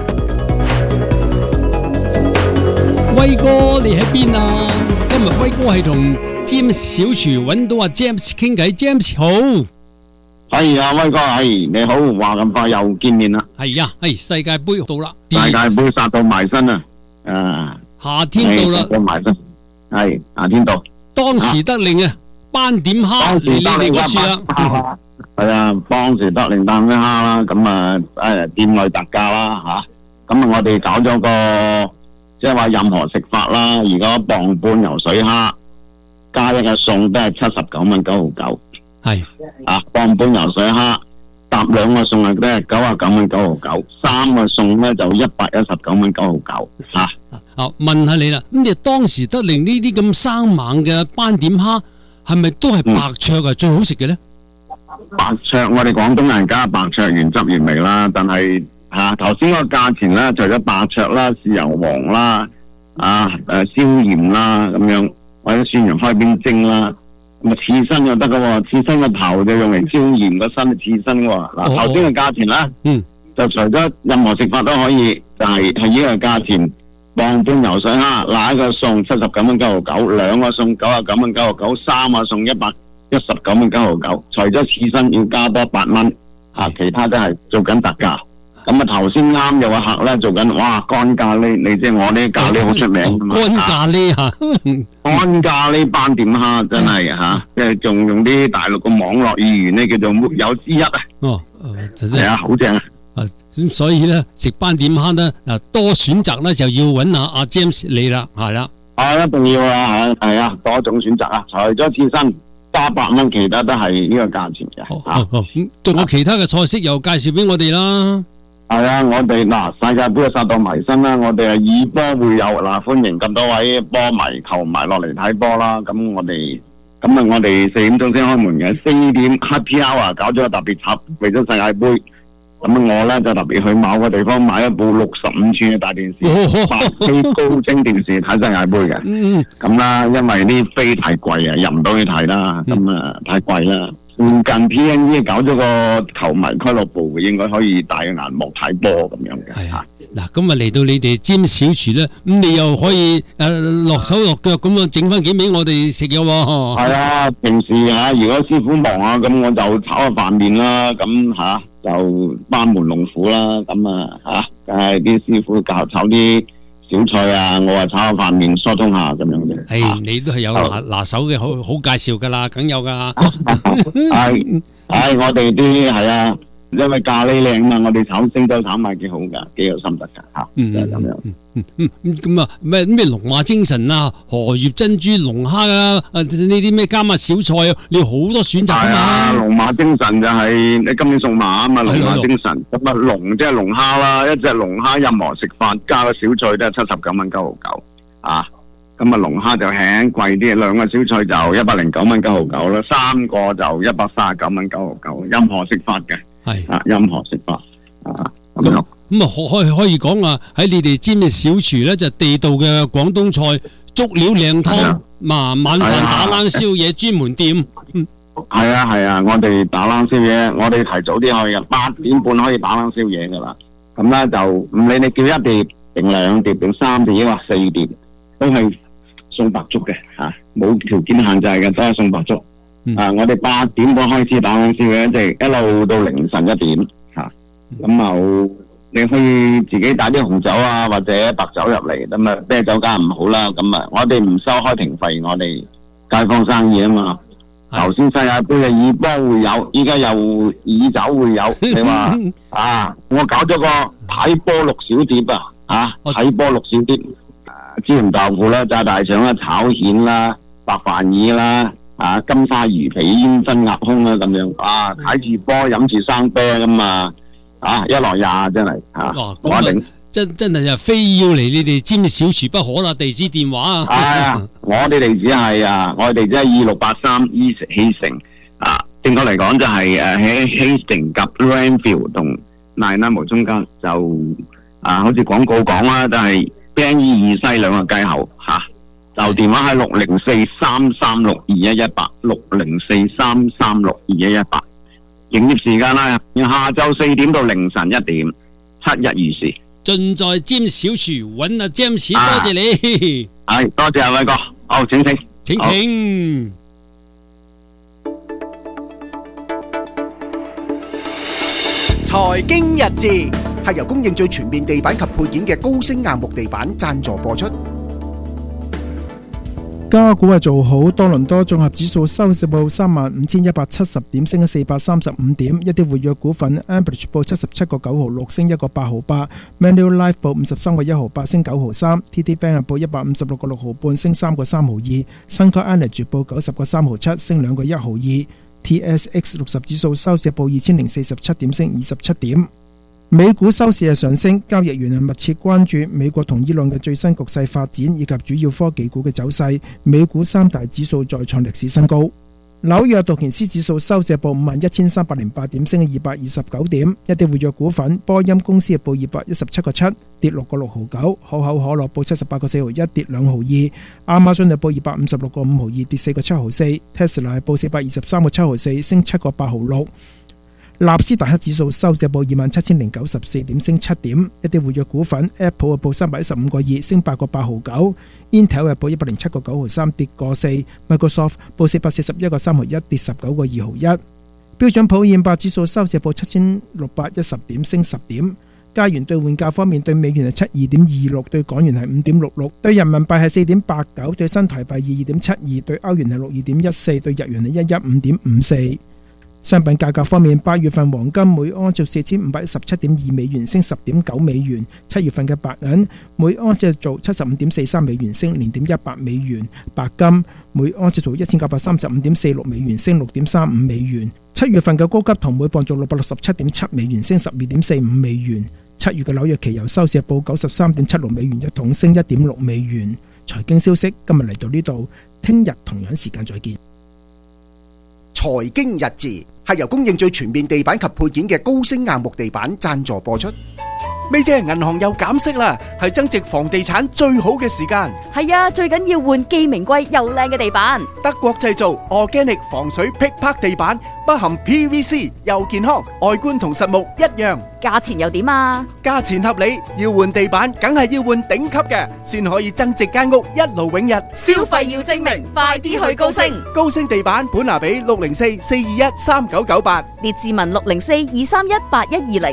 威哥你喺邊啊？今日威哥係同 James 小廚揾到阿 James 傾偈 ，James 好。 係啊，威哥係你好，話咁快又見面啦。 係啊，世界盃到啦， 世界盃殺到埋身啊！ 夏天到啦， 殺到埋身，係夏天到。 當時得令啊！斑點蝦嚟你哋嗰次啦， 係啊，當時得令斑點蝦啦，咁啊，店內特價啦吓，咁啊，我哋搞咗個即係話任何食法啦，如果磅半游水蝦加一個餸都係79蚊9毫9。 係啊，磅半游水蝦搭兩個餸啊都係99蚊9毫9，三個餸咧就119蚊9毫9。 問下你啦，咁你當時得令呢啲咁生猛嘅斑點蝦，係咪都係白灼係最好食嘅咧？ 白灼我哋廣東人家白灼原汁原味啦，但係頭先個價錢咧，除咗白灼啦、豉油黃啦、燒鹽啦咁樣，或者蒜蓉開邊蒸啦，咁啊刺身就得噶喎，刺身個頭就用嚟燒鹽，個身刺身喎。嗱，頭先嘅價錢咧，就除咗任何食法都可以，就係呢個價錢。磅半游水蝦，嗱一個餸79蚊9毫9，兩個餸99蚊9毫9，三個餸119蚊9毫9，除咗刺身要加多8蚊，其他都係做緊特價。咁啊頭先啱有個客咧做緊，哇乾咖喱，你知我呢咖喱好出名㗎嘛？ 乾咖喱乾咖喱斑點蝦真係即係仲用啲大陸個網絡語言咧叫做沒有之一啊！係啊，好正啊！ 咁所以咧食斑點蝦咧多選擇咧就要揾下阿 James 你啦，係啦， 一定要啊，係啊，多種選擇啊，除咗刺身加8蚊，其他都係呢個價錢嘅。 仲有其他嘅菜式又介紹俾我哋啦。 係啊，我哋世界盃殺到迷身啦，我哋係以波會友歡迎咁多位波迷球迷落嚟睇波啦。咁我哋4點鐘先開門嘅，4點 Happy Hour 搞咗個特別輯，為咗世界盃。咁我咧就特別去某個地方買一部65寸嘅大電視，8K 高清電視睇世界盃嘅。咁啦，因為啲飛太貴啊，入唔到去睇啦，咁太貴啦。附近 PNE 搞咗個球迷俱樂部，應該可以大嘅銀幕睇波咁樣嘅。 嗱，咁啊嚟到你哋尖小廚咧，咁你又可以落手落腳咁啊，整翻幾味我哋食嘅喎。 係啊，平時如果師傅忙啊，咁我就炒下飯麵啦，咁就班門弄斧啦，咁梗係啲師傅炒啲小菜啊，我炒下飯麵疏通下咁樣嘅。 你都係有拿手嘅好介紹噶啦，梗有噶。 我哋啲係啊。因為咖喱靚嘛，我哋炒星洲炒賣幾好噶，幾有心得噶就係咁樣。 咁啊咩龍馬精神啊，河魚珍珠龍蝦啊，呢啲咩加碼小菜啊，你好多選擇啊嘛。 龍馬精神就係你今年送馬啊嘛，龍馬精神咁龍即係龍蝦啦，一隻龍蝦任何食法加個小菜都係79蚊9毫9咁龍蝦就輕貴啲，兩個小菜就109蚊9毫9啦，三個就139蚊9毫9，任何食法嘅。任何食法咁可以講喺你哋尖嘅小廚咧，就地道嘅廣東菜，足料靚湯，晚飯打冷宵夜專門店。 係啊，我哋打冷宵夜，我哋提早啲去嘅，8點半可以打冷宵夜噶啦。咁咧就唔理你叫一碟定2碟定3碟或4碟，都係送白粥嘅冇條件限制嘅，都係送白粥。我哋8點半開始打冷宵夜，即係一路到凌晨1點咁你可以自己帶啲紅酒啊或者白酒入嚟，咁啤酒梗係唔好啦。咁我哋唔收開庭費，我哋街坊生意啊嘛。頭先世界盃以波會友，依家又以酒會友。你話我搞咗個睇波6小碟睇波6小碟，椒鹽豆腐啦、炸大腸啦、炒蜆啦、白飯耳啦。金沙魚皮、煙熏鴨胸啦，咁樣睇住波飲住生啤咁一來廿真係我定真係非要嚟你哋尖小廚不可啦！地址電話我哋地址係我哋地址係2683 East Hastings正確嚟講就係喺 Hastings 及 Ranfield 同Nanaimo中間，就好似廣告講啦，就係 BNE 2西兩個街口就電話係604-336-2118 604-336-2118，營業時間下晝4點到凌晨1點，7日如是。 盡在尖小廚揾阿 James，多謝你。 係多謝阿偉哥，好，請。 財經日誌係由供應最全面地板及配件嘅高升硬木地板贊助播出。 加股係做好，多倫多綜合指數收市報35,170點，升咗435點。一啲活躍股份 Ambridge 報77個9毫6，升1個8毫8。Manulife 報53個1毫8，升9毫3。TD Bank 報156個6毫半，升3個3毫2。Suncor Energy 報90個3毫7，升2個1毫2。TSX 60指數收市報2047點，升27點。美股收市係上升，交易員係密切關注美國同伊朗嘅最新局勢發展以及主要科技股嘅走勢。美股三大指數再創歷史新高。紐約道瓊斯指數收市報51,308點，升229點。一啲活躍股份，波音公司報217個7，跌6個6毫9。可口可樂報78個4毫1，跌2毫2。亞馬遜報256個5毫2，跌4個7毫4。Tesla 報423個7毫4，升7個8毫6。納斯達克指數收市報27,094點，升7點。一啲活躍股份 ，Apple 報315個2，升8個8毫9。Intel 報107個9毫3，跌個4。Microsoft 報441個3毫1，跌19個2毫1。標準普爾500指數收市報7,610點，升10點。加元兌換價方面，對美元係72.26，對港元係5.66，對人民幣係4.89，對新台幣22.72，對歐元係62.14，對日元係115.54。商品價格方面，8月份黃金每盎司4,517.2美元，升10.9美元；7月份嘅白銀每盎司做75.43美元，升0.18美元；白金每盎司做1,935.46美元，升6.35美元；7月份嘅高級銅每磅做667.7美元，升12.45美元；7月嘅紐約期油收市報93.76美元一桶，升1.6美元。財經消息今日嚟到呢度，聽日同樣時間再見。 財經日誌係由供應最全面地板及配件嘅高升硬木地板贊助播出。 咪姐，銀行又減息啦，係增值房地產最好嘅時間。 係啊，最緊要換既名貴又靚嘅地板。 德國製造 Organic 防水劈拍地板，不含 PVC， 又健康，外觀同實木一樣。 價錢又點啊？ 價錢合理，要換地板梗係要換頂級嘅，先可以增值間屋一勞永逸。 消費要精明，快啲去高升。 高升地板本拿比604-421-3998， 列治文604-231-8120。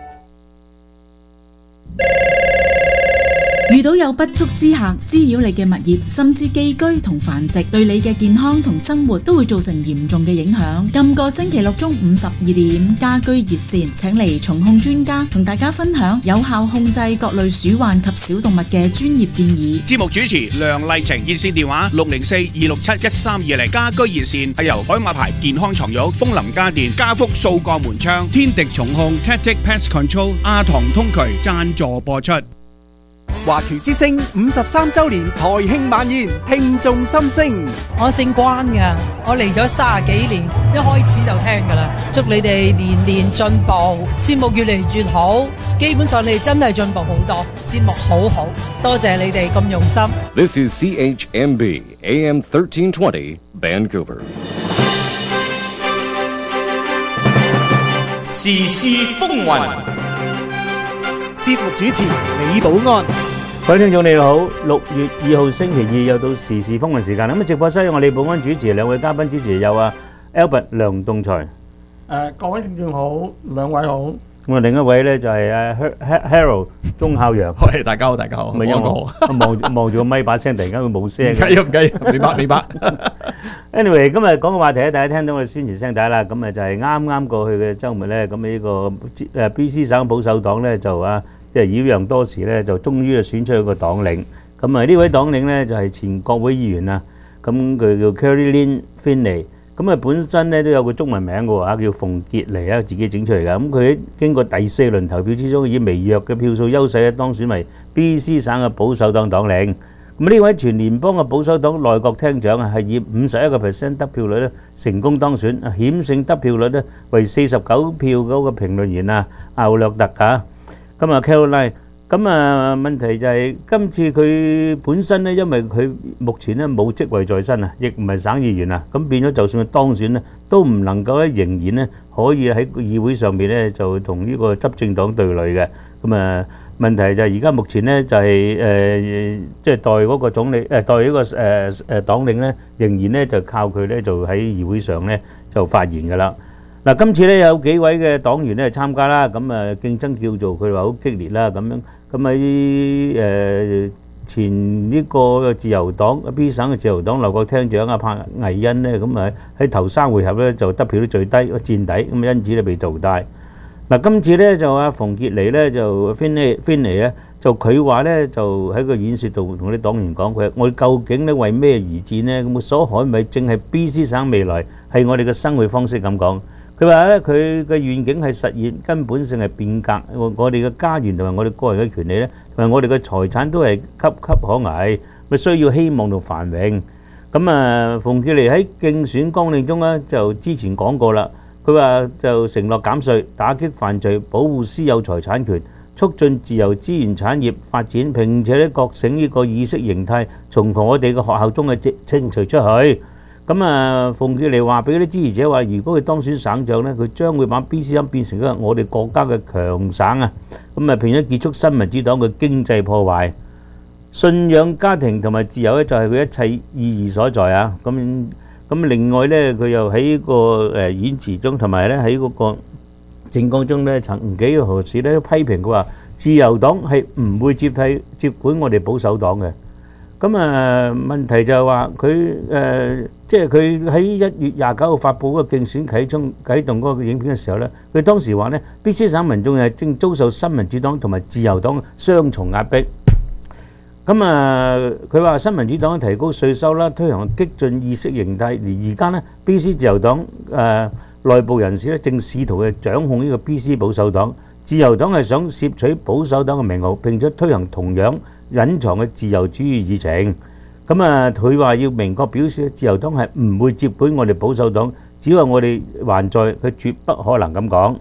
遇到有不速之客滋擾你嘅物業，甚至寄居同繁殖，對你嘅健康同生活都會造成嚴重嘅影響。今個星期六中午12點，家居熱線請嚟蟲控專家同大家分享有效控制各類鼠患及小動物嘅專業建議。 節目主持梁麗晴，熱線電話604-267-1320。家居熱線係由海馬牌健康床褥、楓林家電、家福數個門窗、天敵蟲控、Tactic Pest Control、阿唐通渠贊助播出。 華僑之聲53周年台慶晚宴，聽眾心聲。 我姓關㗎，我嚟咗30幾年，一開始就聽㗎啦。祝你哋年年進步，節目越嚟越好。基本上你哋真係進步好多，節目好好，多謝你哋咁用心。 This is CHMB AM 1320 Vancouver。 時事風雲。 節目主持李寶安。 各位聽眾你好，6月2號星期2又到時事風雲時間。咁直播室有我李寶安主持，兩位嘉賓主持有Albert 梁棟才。 各位聽眾好，兩位好。 咁另一位咧就係Harold 鐘孝陽。 喂，大家好，大家好。 咪因我望住個咪把聲，突然間佢冇聲。 唔緊要，唔緊要，明白。 Anyway， 今日講嘅話題咧，大家聽到我宣傳聲帶啦。咁就係啱過去嘅週末咧，咁呢個BC 省保守黨咧就即係擾攘多時咧，就終於選出一個黨領。咁呢位黨領咧就係前國會議員啊。咁佢叫 Carrie-Lynne Findlay。咁本身咧都有個中文名嘅喎，叫馮傑妮啊，自己整出嚟㗎。咁佢經過第4輪投票之中，以微弱嘅票數優勢咧當選為 BC 省嘅保守黨黨領。咁呢位全聯邦嘅保守黨內閣廳長啊，係以51% 得票率咧成功當選，險勝得票率咧為49票嗰個評論員奧略特㗎。咁Caroline， 咁問題就係今次佢本身咧，因為佢目前咧冇職位在身啊，亦唔係省議員啊，咁變咗就算佢當選咧，都唔能夠咧仍然咧可以喺議會上面咧就同呢個執政黨對壘嘅。咁問題就係而家目前咧就係即係代嗰個總理代呢個黨領咧，仍然咧就靠佢咧就喺議會上咧就發言㗎啦。嗱，今次咧有幾位嘅黨員咧參加啦，咁競爭叫做佢話好激烈啦咁樣。咁喺前呢個自由黨 B 省嘅自由黨劉國廳長柏毅恩呢，咁啊喺頭3回合呢就得票都最低個墊底，咁因此咧被淘汰。嗱，今次咧就阿馮傑尼咧就芬尼咧就佢話咧就喺個演説度同啲黨員講，佢話我哋究竟咧為咩而戰呢？咁所捍衞正係 BC 省未來係我哋嘅生活方式咁講。佢話咧佢嘅願景係實現根本性係變革，我哋嘅家園同埋我哋個人嘅權利咧，同埋我哋嘅財產都係岌岌可危，咪需要希望同繁榮。咁啊，馮傑尼喺競選綱領中咧就之前講過啦。佢話就承諾減稅、打擊犯罪、保護私有財產權、促進自由資源產業發展，並且咧覺醒呢個意識形態，從我哋嘅學校中嘅清除出去。咁啊，馮傑尼話俾啲支持者話，如果佢當選省長咧，佢將會把 BC 省變成一個我哋國家嘅強省啊！咁啊，並且結束新民主黨嘅經濟破壞。信仰、家庭同埋自由咧，就係佢一切意義所在啊！咁另外咧，佢又喺個演辭中，同埋咧喺嗰個政綱中咧，曾幾何時咧批評佢話，自由黨係唔會接管我哋保守黨嘅。咁啊，問題就係話佢即係佢喺1月29號發布嗰個競選啟動嗰個影片嘅時候咧，佢當時話咧 ，BC 省民眾係正遭受新民主黨同埋自由黨雙重壓迫。咁啊，佢話新民主黨提高稅收啦，推行激進意識形態，而家咧 BC 自由黨內部人士咧正試圖去掌控呢個 BC 保守黨，自由黨係想攝取保守黨嘅名號，並且推行同樣隱藏嘅自由主義議程。咁啊，佢話要明確表示，自由黨係唔會接管我哋保守黨，只要我哋還在，佢絕不可能咁講。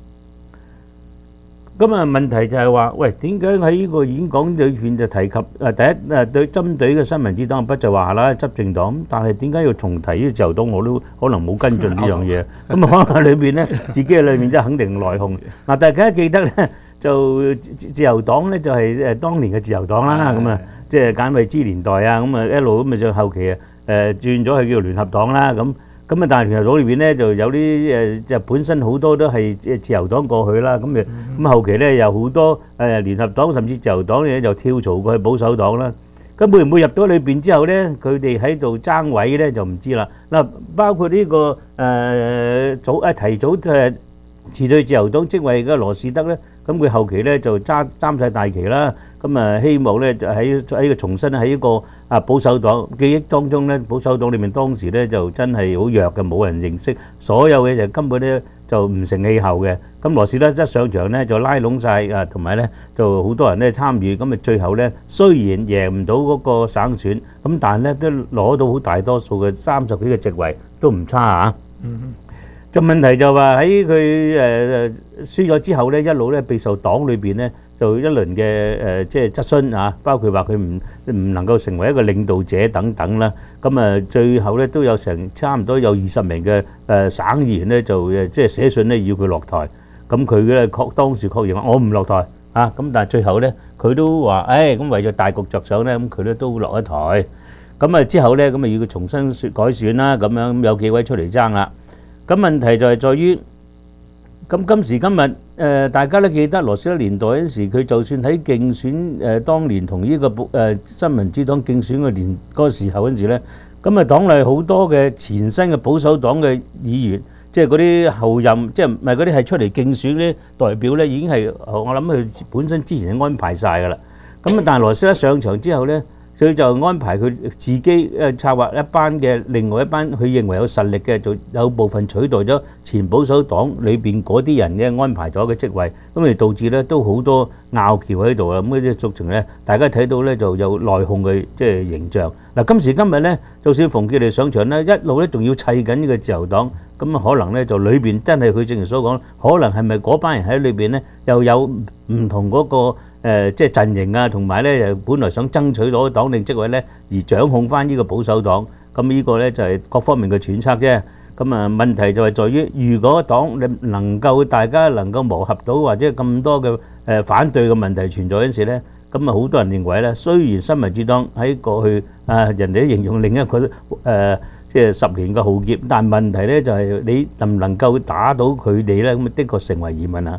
咁啊，問題就係話，喂，點解喺呢個演講裏邊就提及第一對針對嘅新民主黨不就話啦執政黨，但係點解要重提呢個自由黨？我都可能冇跟進呢樣嘢。咁啊，可能裏邊咧自己嘅裏面真係肯定內訌。嗱，大家記得咧，就自由黨咧就係當年嘅自由黨啦。咁啊，即係簡惠枝年代啊，咁啊一路咁啊，就後期啊轉咗去叫聯合黨啦。咁啊，但係聯合黨裏邊咧就有啲就本身好多都係自由黨過去啦，咁後期咧有好多聯合黨甚至自由黨咧就跳槽過去保守黨啦。咁會唔會入到裏邊之後咧，佢哋喺度爭位咧就唔知啦。嗱，包括呢個提早辭退自由黨職位嘅羅士德咧，咁佢後期咧就擔曬大旗啦。咁啊，希望咧就喺個重新喺一個保守黨記憶當中咧，保守黨裏面當時咧就真係好弱嘅，冇人認識，所有嘅就根本咧就唔成氣候嘅。咁羅士德一上場咧就拉攏曬同埋咧就好多人咧參與，咁啊最後咧雖然贏唔到嗰個省選，咁但係咧都攞到好大多數嘅30幾個席位，都唔差啊！就問題就話喺佢輸咗之後咧，一路咧備受黨裏邊咧就一輪嘅即係質詢啊，包括話佢唔能夠成為一個領導者等等啦。咁啊，最後咧都有成差唔多有20名嘅省議員咧就即係寫信咧要佢落台。咁佢咧當時確認話我唔落台啊。咁但係最後咧佢都話咁為咗大局着想咧，咁佢咧都落咗台。咁啊之後咧咁啊要佢重新改選啦。咁樣有幾位出嚟爭啦。咁問題就係在於，咁今時今日大家都記得羅斯德年代嗰陣時，佢就算喺競選當年同呢個新民主黨競選嗰個時候嗰陣時咧，咁啊黨內好多嘅前身嘅保守黨嘅議員，即係嗰啲後任，即係唔係嗰啲係出嚟競選啲代表咧，已經係我諗佢本身之前安排曬㗎啦。咁啊，但係羅斯德上場之後咧，佢就安排佢自己策劃一班嘅另外一班佢認為有實力嘅，就有部分取代咗前保守黨裏邊嗰啲人嘅安排咗嘅職位，咁而導致咧都好多拗撬喺度啊！咁啲族群咧，大家睇到咧就有內訌嘅即係形象。嗱，今時今日咧，就算馮傑尼上場咧，一路咧仲要砌緊呢個自由黨，咁可能咧就裏邊真係佢正如所講，可能係咪嗰班人喺裏邊咧又有唔同嗰個？即係陣營啊，同埋咧，本來想爭取攞黨領職位咧，而掌控翻呢個保守黨。咁呢個咧就係各方面嘅揣測啫。咁啊，問題就係在於，如果黨你大家能夠磨合到，或者咁多嘅反對嘅問題存在嗰陣時咧，咁啊好多人認為咧，雖然新民主黨喺過去人哋都形容另一個即係10年嘅浩劫，但問題咧就係你能唔能夠打到佢哋咧？咁的確成為疑問啊！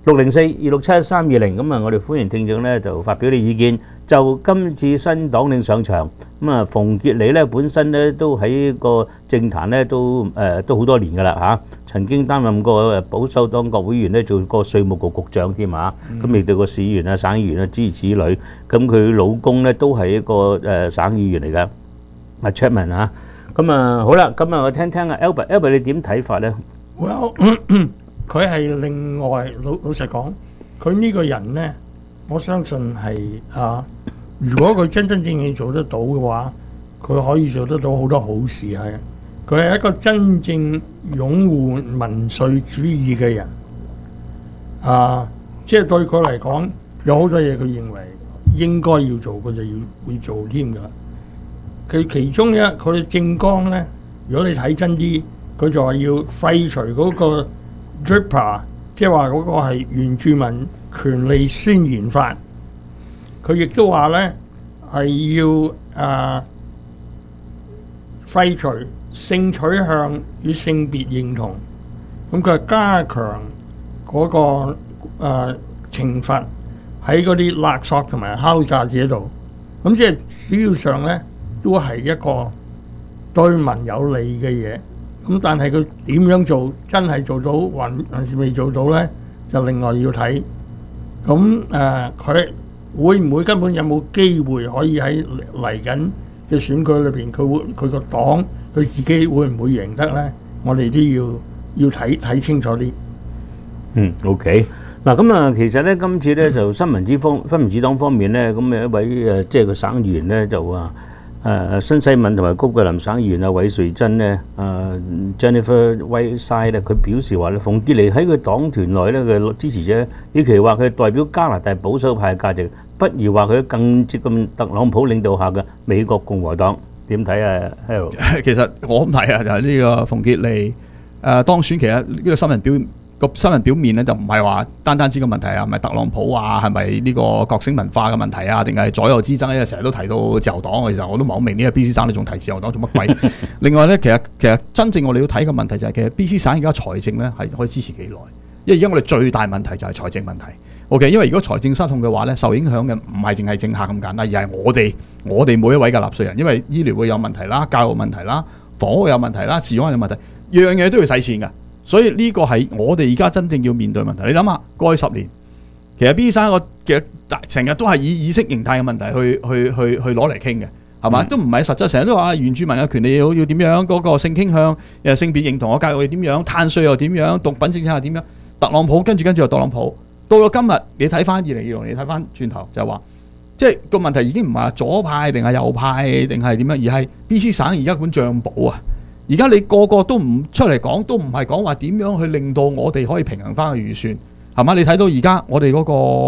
604-267-1320，咁啊，我哋歡迎聽眾咧就發表啲意見。就今次新黨領上場，咁啊，馮傑利咧本身咧都喺個政壇咧都好多年㗎啦嚇，曾經擔任過保守黨國會議員咧，做過稅務局局長添嚇，咁亦對個市議員啊、省議員啊諸如此類。咁佢老公咧都係一個省議員嚟㗎，阿 Chapman 啊。咁啊好啦，咁啊我聽聽阿 Albert 你點睇法咧？ Well 佢係另外老實講，佢呢個人呢，我相信係如果佢真真正正做得到嘅話，佢可以做得到好多好事係。佢係一個真正擁護民粹主義嘅人，即係對佢嚟講，有好多嘢佢認為應該要做，佢就要會做添㗎。佢其中佢嘅政綱呢，如果你睇真啲，佢就話要廢除嗰個 DRIPA， 即係話嗰個係原住民權利宣言法。佢亦都話呢係要廢除性取向與性別認同。咁佢係加強嗰個懲罰喺嗰啲勒索同埋敲詐者度。咁即係主要上呢都係一個對民有利嘅嘢。咁但係佢點樣做，真係做到還是未做到呢？就另外要睇。咁佢會唔會根本有冇機會可以喺嚟緊嘅選舉裏邊，佢個黨佢自己會唔會贏得呢？我哋都要睇清楚啲。 OK。嗱咁啊，其實咧今次咧就新民主黨方面咧，咁一位即係個省議員咧就話新西敏同埋高桂林省議員啊韋瑞珍咧Jennifer Whiteside 咧，佢表示話咧，馮傑利喺佢黨團內咧嘅支持者，與其話佢代表加拿大保守派嘅價值，不如話佢更接近特朗普領導下嘅美國共和黨。點睇啊 Harold？ 其實我咁睇啊，就係呢個馮傑利當選，其實呢個新聞表面咧就唔係話單止個問題啊，係咪特朗普啊，係咪呢個覺醒文化嘅問題啊，定係左右之爭咧？成日都提到自由黨，其實我都唔係好明呢個 BC 省你仲提自由黨做乜鬼？另外咧，其實真正我哋要睇嘅問題就係，其實 BC 省而家財政咧係可以支持幾耐？因為而家我哋最大問題就係財政問題。OK， 因為如果財政失控嘅話咧，受影響嘅唔係淨係政客咁簡單，而係我哋每一位嘅納稅人，因為醫療會有問題啦，教育問題啦，房屋有問題啦，治安有問題，樣嘢都要使錢㗎。所以呢個係我哋而家真正要面對嘅問題。你諗下，過去10年，其實 BC 省嘅成日都係以意識形態嘅問題去攞嚟傾嘅，係嘛？都唔係實質，成日都話原住民嘅權利要點樣，嗰個性傾向、性別認同嘅教育要點樣，碳稅又點樣，毒品政策又點樣。特朗普跟住又特朗普，到咗今日，你睇翻2026年，你睇翻轉頭就係話，即係個問題已經唔係左派定係右派定係點樣，而係 BC 省而家管帳簿啊！而家你個個都唔出嚟講，都唔係講話點樣去令到我哋可以平衡翻個預算，係嘛？你睇到而家我哋嗰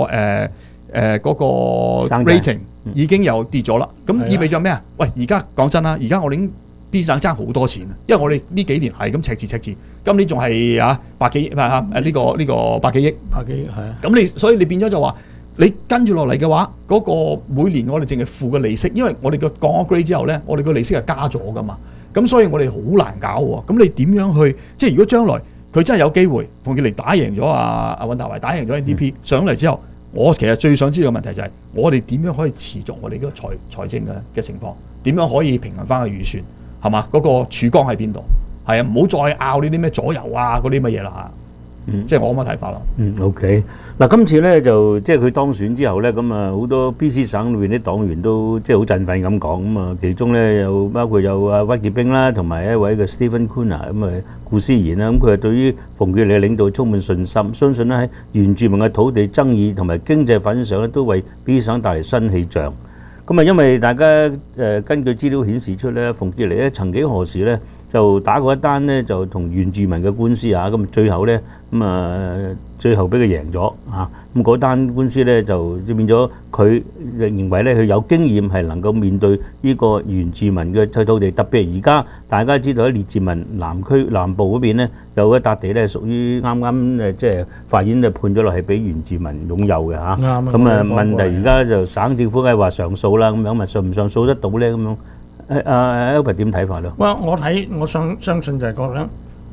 個 rating 已經又跌咗啦，咁意味著咩啊？喂，而家講真啦，而家我哋已經 BC 省爭好多錢，因為我哋呢幾年係咁赤字，今年仲係百幾億，呢個百幾億， 係啊。 咁所以你變咗就話，你跟住落嚟嘅話，嗰個每年我哋淨係付嘅利息，因為我哋個降咗 grade 之後咧，我哋個利息係加咗噶嘛。咁所以我哋好難搞喎。咁你點樣去？即係如果將來佢真係有機會，馮傑利打贏咗阿溫達維，打贏咗 NDP 上嚟之後，我其實最想知道嘅問題就係我哋點樣可以持續我哋嗰個財政嘅情況？點樣可以平衡翻個預算？係嘛？嗰個曙光喺邊度？係啊，唔好再拗呢啲咩左右啊嗰啲乜嘢啦嚇。即係我咁嘅睇法咯。 OK。嗱，今次咧就即係佢當選之後咧，咁啊好多 BC 省裏邊啲黨員都即係好振奮咁講，咁啊其中咧有包括有阿屈傑冰啦，同埋一位嘅 Stephen Kuna 咁啊顧思賢啦，咁佢係對於馮傑利嘅領導充滿信心，相信咧喺原住民嘅土地爭議同埋經濟發展上咧，都為 BC 省帶嚟新氣象。咁啊，因為大家根據資料顯示出咧，馮傑利咧曾幾何時咧就打過一單咧就同原住民嘅官司啊，咁最後咧最後俾佢贏咗啊！咁嗰單官司咧就變咗佢認為咧佢有經驗係能夠面對呢個原住民嘅土地，特別係而家大家知道喺列治文南部嗰邊咧有一笪地咧屬於啱啱即係法院就判咗落係俾原住民擁有嘅嚇。咁啊問題而家就省政府梗係話上訴啦，咁樣咪上唔上訴得到咧咁樣？Albert 點睇法咧？ 我相信就係覺得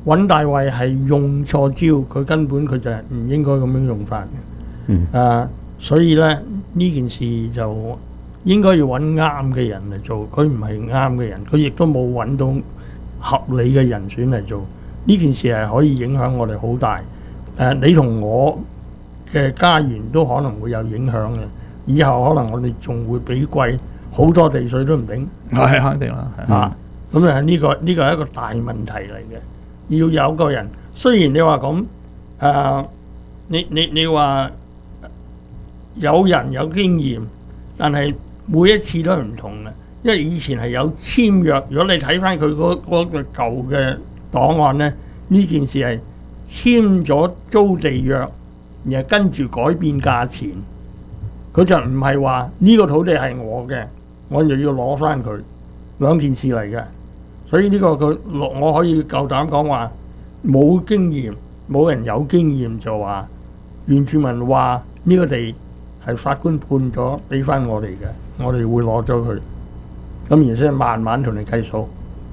尹大衛係用錯招，佢根本佢就係唔應該咁樣用法嘅。所以咧呢件事就應該要揾啱嘅人嚟做，佢唔係啱嘅人，佢亦都冇揾到合理嘅人選嚟做。呢件事係可以影響我哋好大。你同我嘅家園都可能會有影響嘅。以後可能我哋仲會比貴好多地稅都唔定。 係肯定啦。 咁呢個係一個大問題嚟嘅。要有個人，雖然你話咁你話有人有經驗，但係每一次都係唔同嘅，因為以前係有簽約。如果你睇翻佢嗰個舊嘅檔案呢，呢件事係簽咗租地約，然後跟住改變價錢，佢就唔係話呢個土地係我嘅，我就要攞翻佢，兩件事嚟嘅。所以呢個我可以夠膽講話冇經驗，冇人有經驗就話原住民話呢個地係法官判咗俾翻我哋嘅，我哋會攞咗佢，咁然之後慢慢同你計數。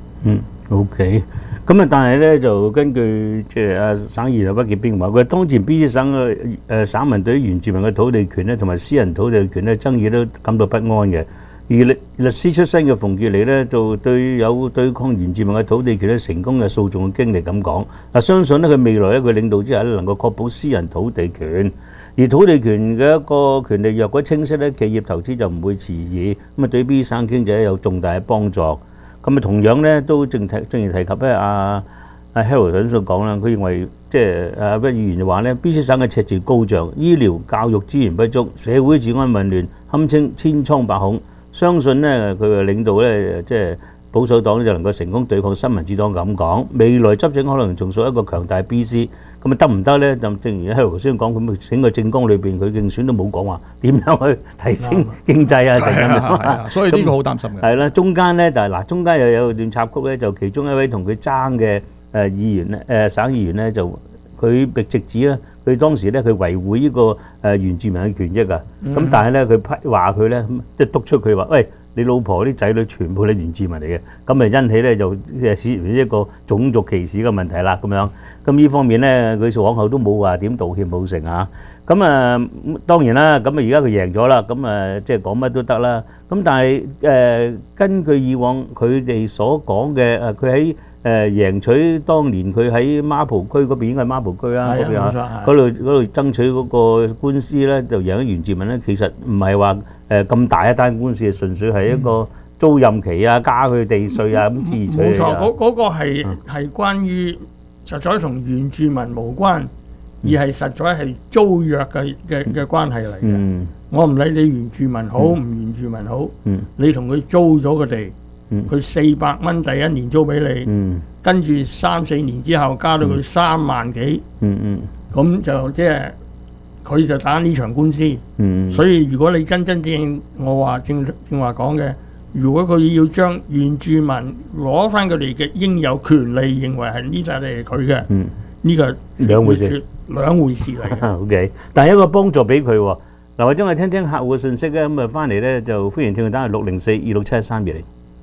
OK。咁啊，但係咧就根據即係阿省議員屈傑邊話，佢當前 BC 省嘅省民對於原住民嘅土地權咧，同埋私人土地權咧爭議都感到不安嘅。而律師出身嘅馮傑利咧，就對有對抗原住民嘅土地權咧成功嘅訴訟嘅經歷咁講。相信咧佢未來咧佢領導之下咧能夠確保私人土地權，而土地權嘅一個權利若果清晰咧，企業投資就唔會遲疑，咁啊對 BC 省經濟有重大嘅幫助。咁啊同樣咧都正如提及咧阿 Harold 所講啦，佢認為即係屈議員就話咧 BC 省嘅赤字高漲，醫療教育資源不足，社會治安混亂，堪稱千瘡百孔。相信咧佢嘅領導咧，即係保守黨就能夠成功對抗新民主黨咁講。未來執政可能重塑一個強大 BC， 咁啊得唔得咧？就正如喺頭先講，咁整個政綱裏邊佢競選都冇講話點樣去提升經濟啊，成咁樣。 所以呢個好擔心嘅。 係啦，中間咧就係嗱，中間又有段插曲咧，就其中一位同佢爭嘅議員咧，省議員咧就佢被直指咧，佢當時咧佢維護呢個原住民嘅權益啊。咁但係咧佢話佢咧即係督促佢話，喂，你老婆啲仔女全部都原住民嚟嘅，咁咪因起咧就涉嫌一個種族歧視嘅問題啦咁樣。咁呢方面咧佢往後都冇話點道歉冇成啊。咁當然啦，咁而家佢贏咗啦，咁即係講乜都得啦。咁但係根據以往佢哋所講嘅佢喺贏取當年佢喺孖蒲區嗰邊，應該係孖蒲區啊，嗰度爭取嗰個官司咧，就贏咗原住民咧。其實唔係話咁大一單官司，純粹係一個租賃期啊，加佢地稅啊咁之類。冇錯，嗰個係關於實在同原住民無關，而係實在係租約嘅關係嚟嘅。我唔理你原住民好唔原住民好，你同佢租咗個地。佢400蚊第一年租俾你，跟住3-4年之後加到佢3萬幾，咁就即係佢就打呢場官司。所以如果你真正我話正話講嘅，如果佢要將原住民攞翻佢哋嘅應有權利，認為係呢笪地係佢嘅，呢個兩回事嚟嘅。 OK， 但係一個幫助俾佢喎。嗱，我將佢聽聽客戶嘅信息咧，咁啊翻嚟咧就歡迎聽佢打嚟604-267-1322。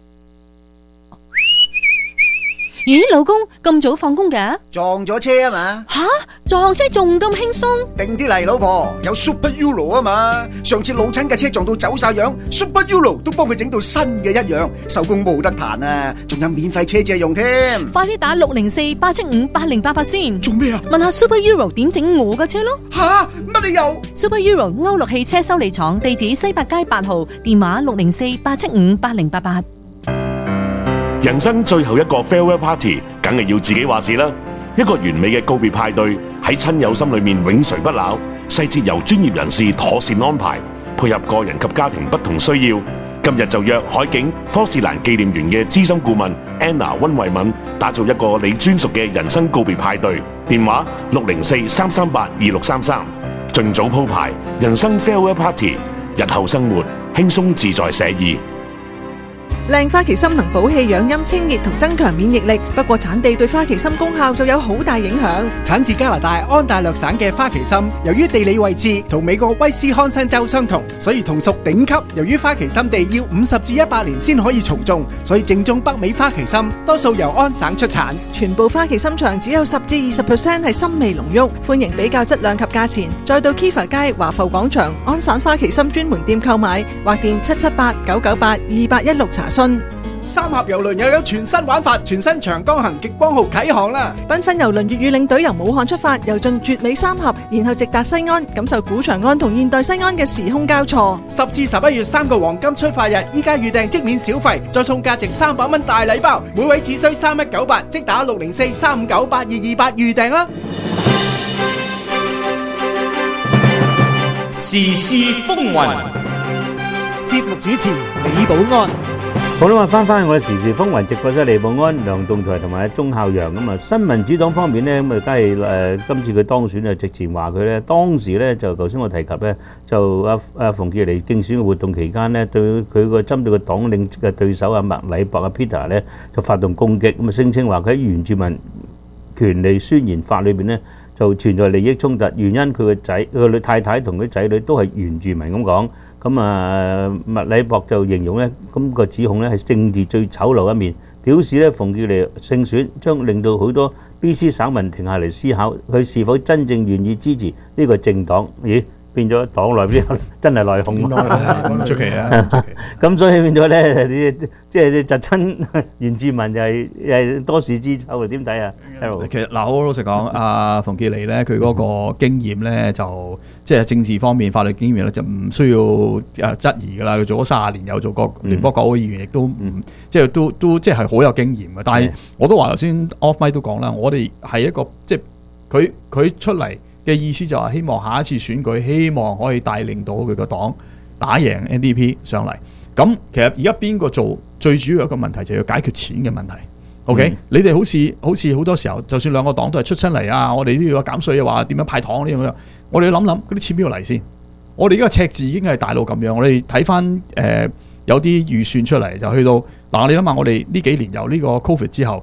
咦，老公咁早放工嘅？ 撞咗車啊嘛！ 吓，撞車仲咁輕鬆？ 定啲嚟，老婆，有 Super Euro 啊嘛！上次老親嘅車撞到走晒樣 ，Super Euro 都幫佢整到新嘅一樣，手工冇得彈啊！仲有免費車借用添。 快啲打604-875-8088先。 做咩啊？ 問下 Super Euro 點整我嘅車咯。 吓，乜你又 ？Super Euro 歐陸汽車修理廠，地址西八街8號，電話604-875-8088。 人生最後一個 farewell party， 梗係要自己話事啦。一個完美嘅告別派對，喺親友心裏面永垂不朽，細節由專業人士妥善安排，配合個人及家庭不同需要。今日就約海景科士蘭紀念園嘅資深顧問 Anna 溫慧敏，打造一個你專屬嘅人生告別派對。電話604-338-2633，盡早鋪排人生 farewell party， 日後生活輕鬆自在寫意。 靚花旗參能補氣養陰、清熱同增強免疫力，不過產地對花旗參功效就有好大影響。 產自加拿大安大略省嘅花旗參，由於地理位置同美國威斯康辛州相同，所以同屬頂級。由於花旗參地要50至100年先可以重種，所以正宗北美花旗參多數由安省出產。 全部花旗參場只有10至20% 係參味濃郁，歡迎比較質量及價錢，再到 Kiva 街華埠廣場安省花旗參專門店購買，或電778-998-2816查詢。 三峽郵輪又有全新玩法，全新長江行極光號啟航啦！ 繽紛郵輪粵語領隊由武漢出發，遊進絕美三峽，然後直達西安，感受古長安同現代西安嘅時空交錯。 10至11月3個黃金出發日，依家預訂即免小費，再送價值300蚊大禮包，每位只需3198，即打604-359-8228預訂啦！ 時事風雲， 節目主持李寶安。 好啦，翻我哋時事風雲直播室，李寶安、梁棟才同埋鐘孝陽咁啊。新民主黨方面咧，咁啊，梗係今次佢當選啊，直前話佢咧，當時咧就頭先我提及咧，就阿馮傑尼競選嘅活動期間咧，對佢個針對個黨領嘅對手阿麥禮博阿 Peter 咧，就發動攻擊，咁啊聲稱話佢喺原住民權利宣言法裏邊咧，就存在利益衝突，原因佢個仔、佢太太同佢仔女都係原住民咁講。咁啊，麥禮博就形容咧，咁個指控咧係政治最醜陋一面，表示咧馮傑尼勝選將令到好多 BC 省民停下嚟思考，佢是否真正願意支持呢個政黨？咦，變咗黨內邊真係內訌， 唔出奇啊！ 咁所以變咗咧，即係窒親原住民就係多事之秋啊！點睇啊？ 其實嗱，好老實講，阿馮傑尼咧，佢嗰個經驗咧，就即係政治方面法律經驗咧，就唔需要質疑㗎啦。佢做咗30年，有做過聯邦國會議員，亦都唔即係都即係好有經驗嘅。但係我都話頭先 off mic 都講啦，我哋係一個即係佢出嚟嘅意思就係希望下一次選舉，希望可以帶領到佢個黨打贏 NDP 上嚟。咁其實而家邊個做最主要一個問題就係要解決錢嘅問題。OK，你哋好似好多時候，就算兩個黨都係出親嚟啊，我哋都要減稅啊，話點樣派糖呢樣，我哋要諗嗰啲錢邊度嚟先？我哋而家赤字已經係大到咁樣，我哋睇翻有啲預算出嚟就去到嗱，你諗下我哋呢幾年由呢個 Covid 之後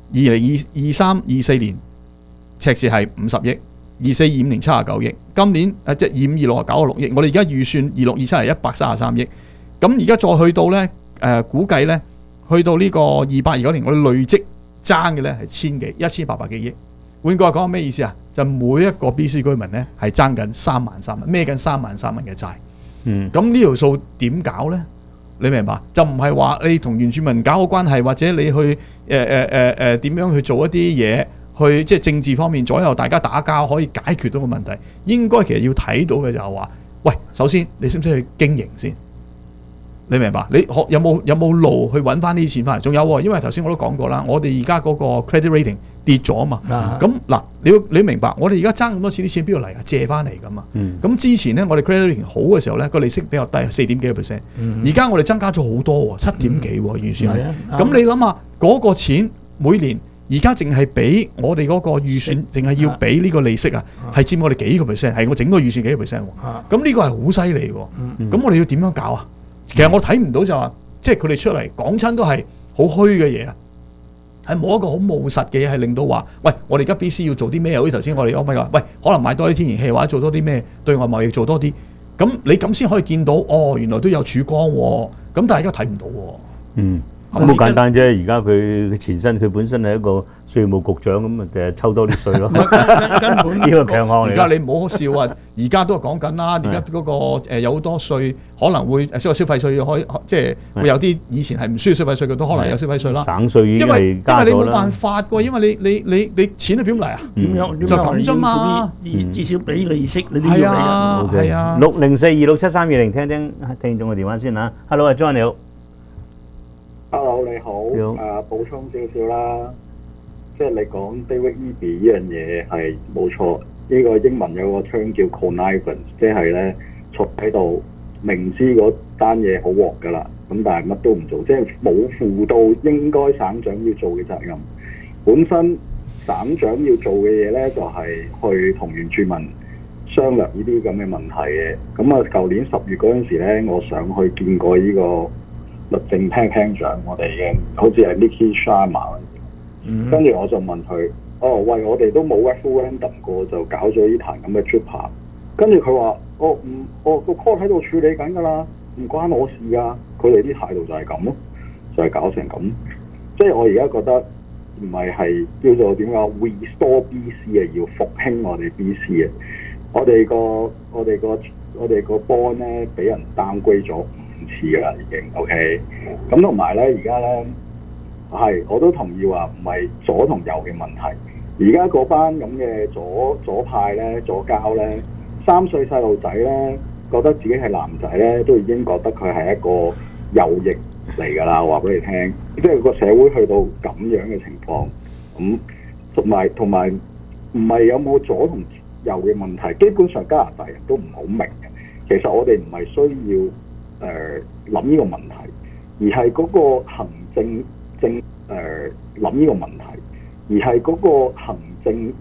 ，2023、24年赤字係50億，24、25年79億，今年即係25、26係96億，我哋而家預算26、27係133億，咁而家再去到咧估計咧。去到呢個28、29年，我哋累積爭嘅咧係1800幾億。換句話講，咩意思啊？就每一個 BC 居民咧係爭緊3萬3蚊，孭緊3萬3蚊嘅債。咁呢條數點搞咧？你明白？就唔係話你同原住民搞好關係，或者你去點樣去做一啲嘢，去即係政治方面左右大家打交可以解決到個問題。應該其實要睇到嘅就係話，喂，首先你識唔識去經營先？你明白？你有冇路去揾翻呢啲錢翻嚟？仲有喎，因為頭先我都講過啦，我哋而家嗰個 credit rating 跌咗啊嘛。咁嗱，你明白？我哋而家爭咁多錢，啲錢邊度嚟啊？借翻嚟噶嘛。咁之前咧，我哋 credit rating 好嘅時候咧，個利息比較低，4點幾個 percent。而家我哋增加咗好多喎，7點幾喎預算。咁你諗下嗰個錢每年而家淨係俾我哋嗰個預算，淨係要俾呢個利息啊，係佔我哋幾個 percent，係我整個預算幾個 percent 喎。咁呢個係好犀利喎。咁我哋要點樣搞啊？其實我睇唔到就話，即係佢哋出嚟講親都係好虛嘅嘢啊，係冇一個好務實嘅嘢，係令到話，喂，我哋而家 BC 要做啲咩？好似頭先我哋講喂，可能買多啲天然氣或者做多啲咩對外貿易做多啲，咁你咁先可以見到，哦，原來都有曙光喎。咁但係而家睇唔到喎。 咁好簡單啫！而家佢前身佢本身係一個稅務局長咁啊，抽多啲稅咯。根本呢個強項嚟。 而家你唔好笑啊！而家都係講緊啦。而家嗰個有好多稅可能會消費稅可以即係會有啲以前係唔需要消費稅嘅都可能有消費稅啦。 省稅已經係加咗啦。因為你冇辦法㗎，因為你錢係點嚟啊？ 點樣就咁啫嘛。 至少俾利息你都要俾啊。 係啊。 604267320聽聽眾嘅電話先嚇。Hello， 阿 John 你好。 Hello， 你好。補充少少啦，即係你講 David Eby 呢樣嘢係冇錯。呢個英文有個 term 叫 connivance， 即係咧坐喺度明知嗰單嘢好鑊㗎啦，咁但係乜都唔做，即係冇負到應該省長要做嘅責任。本身省長要做嘅嘢咧，就係去同原住民商量呢啲咁嘅問題嘅。咁啊，舊年10月嗰陣時咧，我上去見過呢個律政廳長，我哋嘅好似係 Nikki Sharma 跟住我就問佢：喂，我哋都冇 referendum 過就搞咗呢壇咁嘅 tripper。跟住佢話：我個 court 喺度處理緊㗎啦，唔關我事㗎。佢哋啲態度就係咁咯，就係搞成咁。即係我而家覺得唔係叫做點講 restore BC 啊，要復興我哋 BC 啊。我哋個 bond 咧俾人 downgrade 咗5次㗎啦，已經 OK。咁同埋咧，而家咧我都同意話唔係左同右嘅問題。而家嗰班咁嘅左派咧、左膠咧，3歲細路仔咧覺得自己係男仔咧，都已經覺得佢係一個右翼嚟㗎啦。話俾你聽，即係個社會去到咁樣嘅情況，咁同埋唔係有冇左同右嘅問題，基本上加拿大人都唔好明嘅。其實我哋唔係需要諗呢個問題，而係嗰個行政諗呢個問題，而係嗰個行政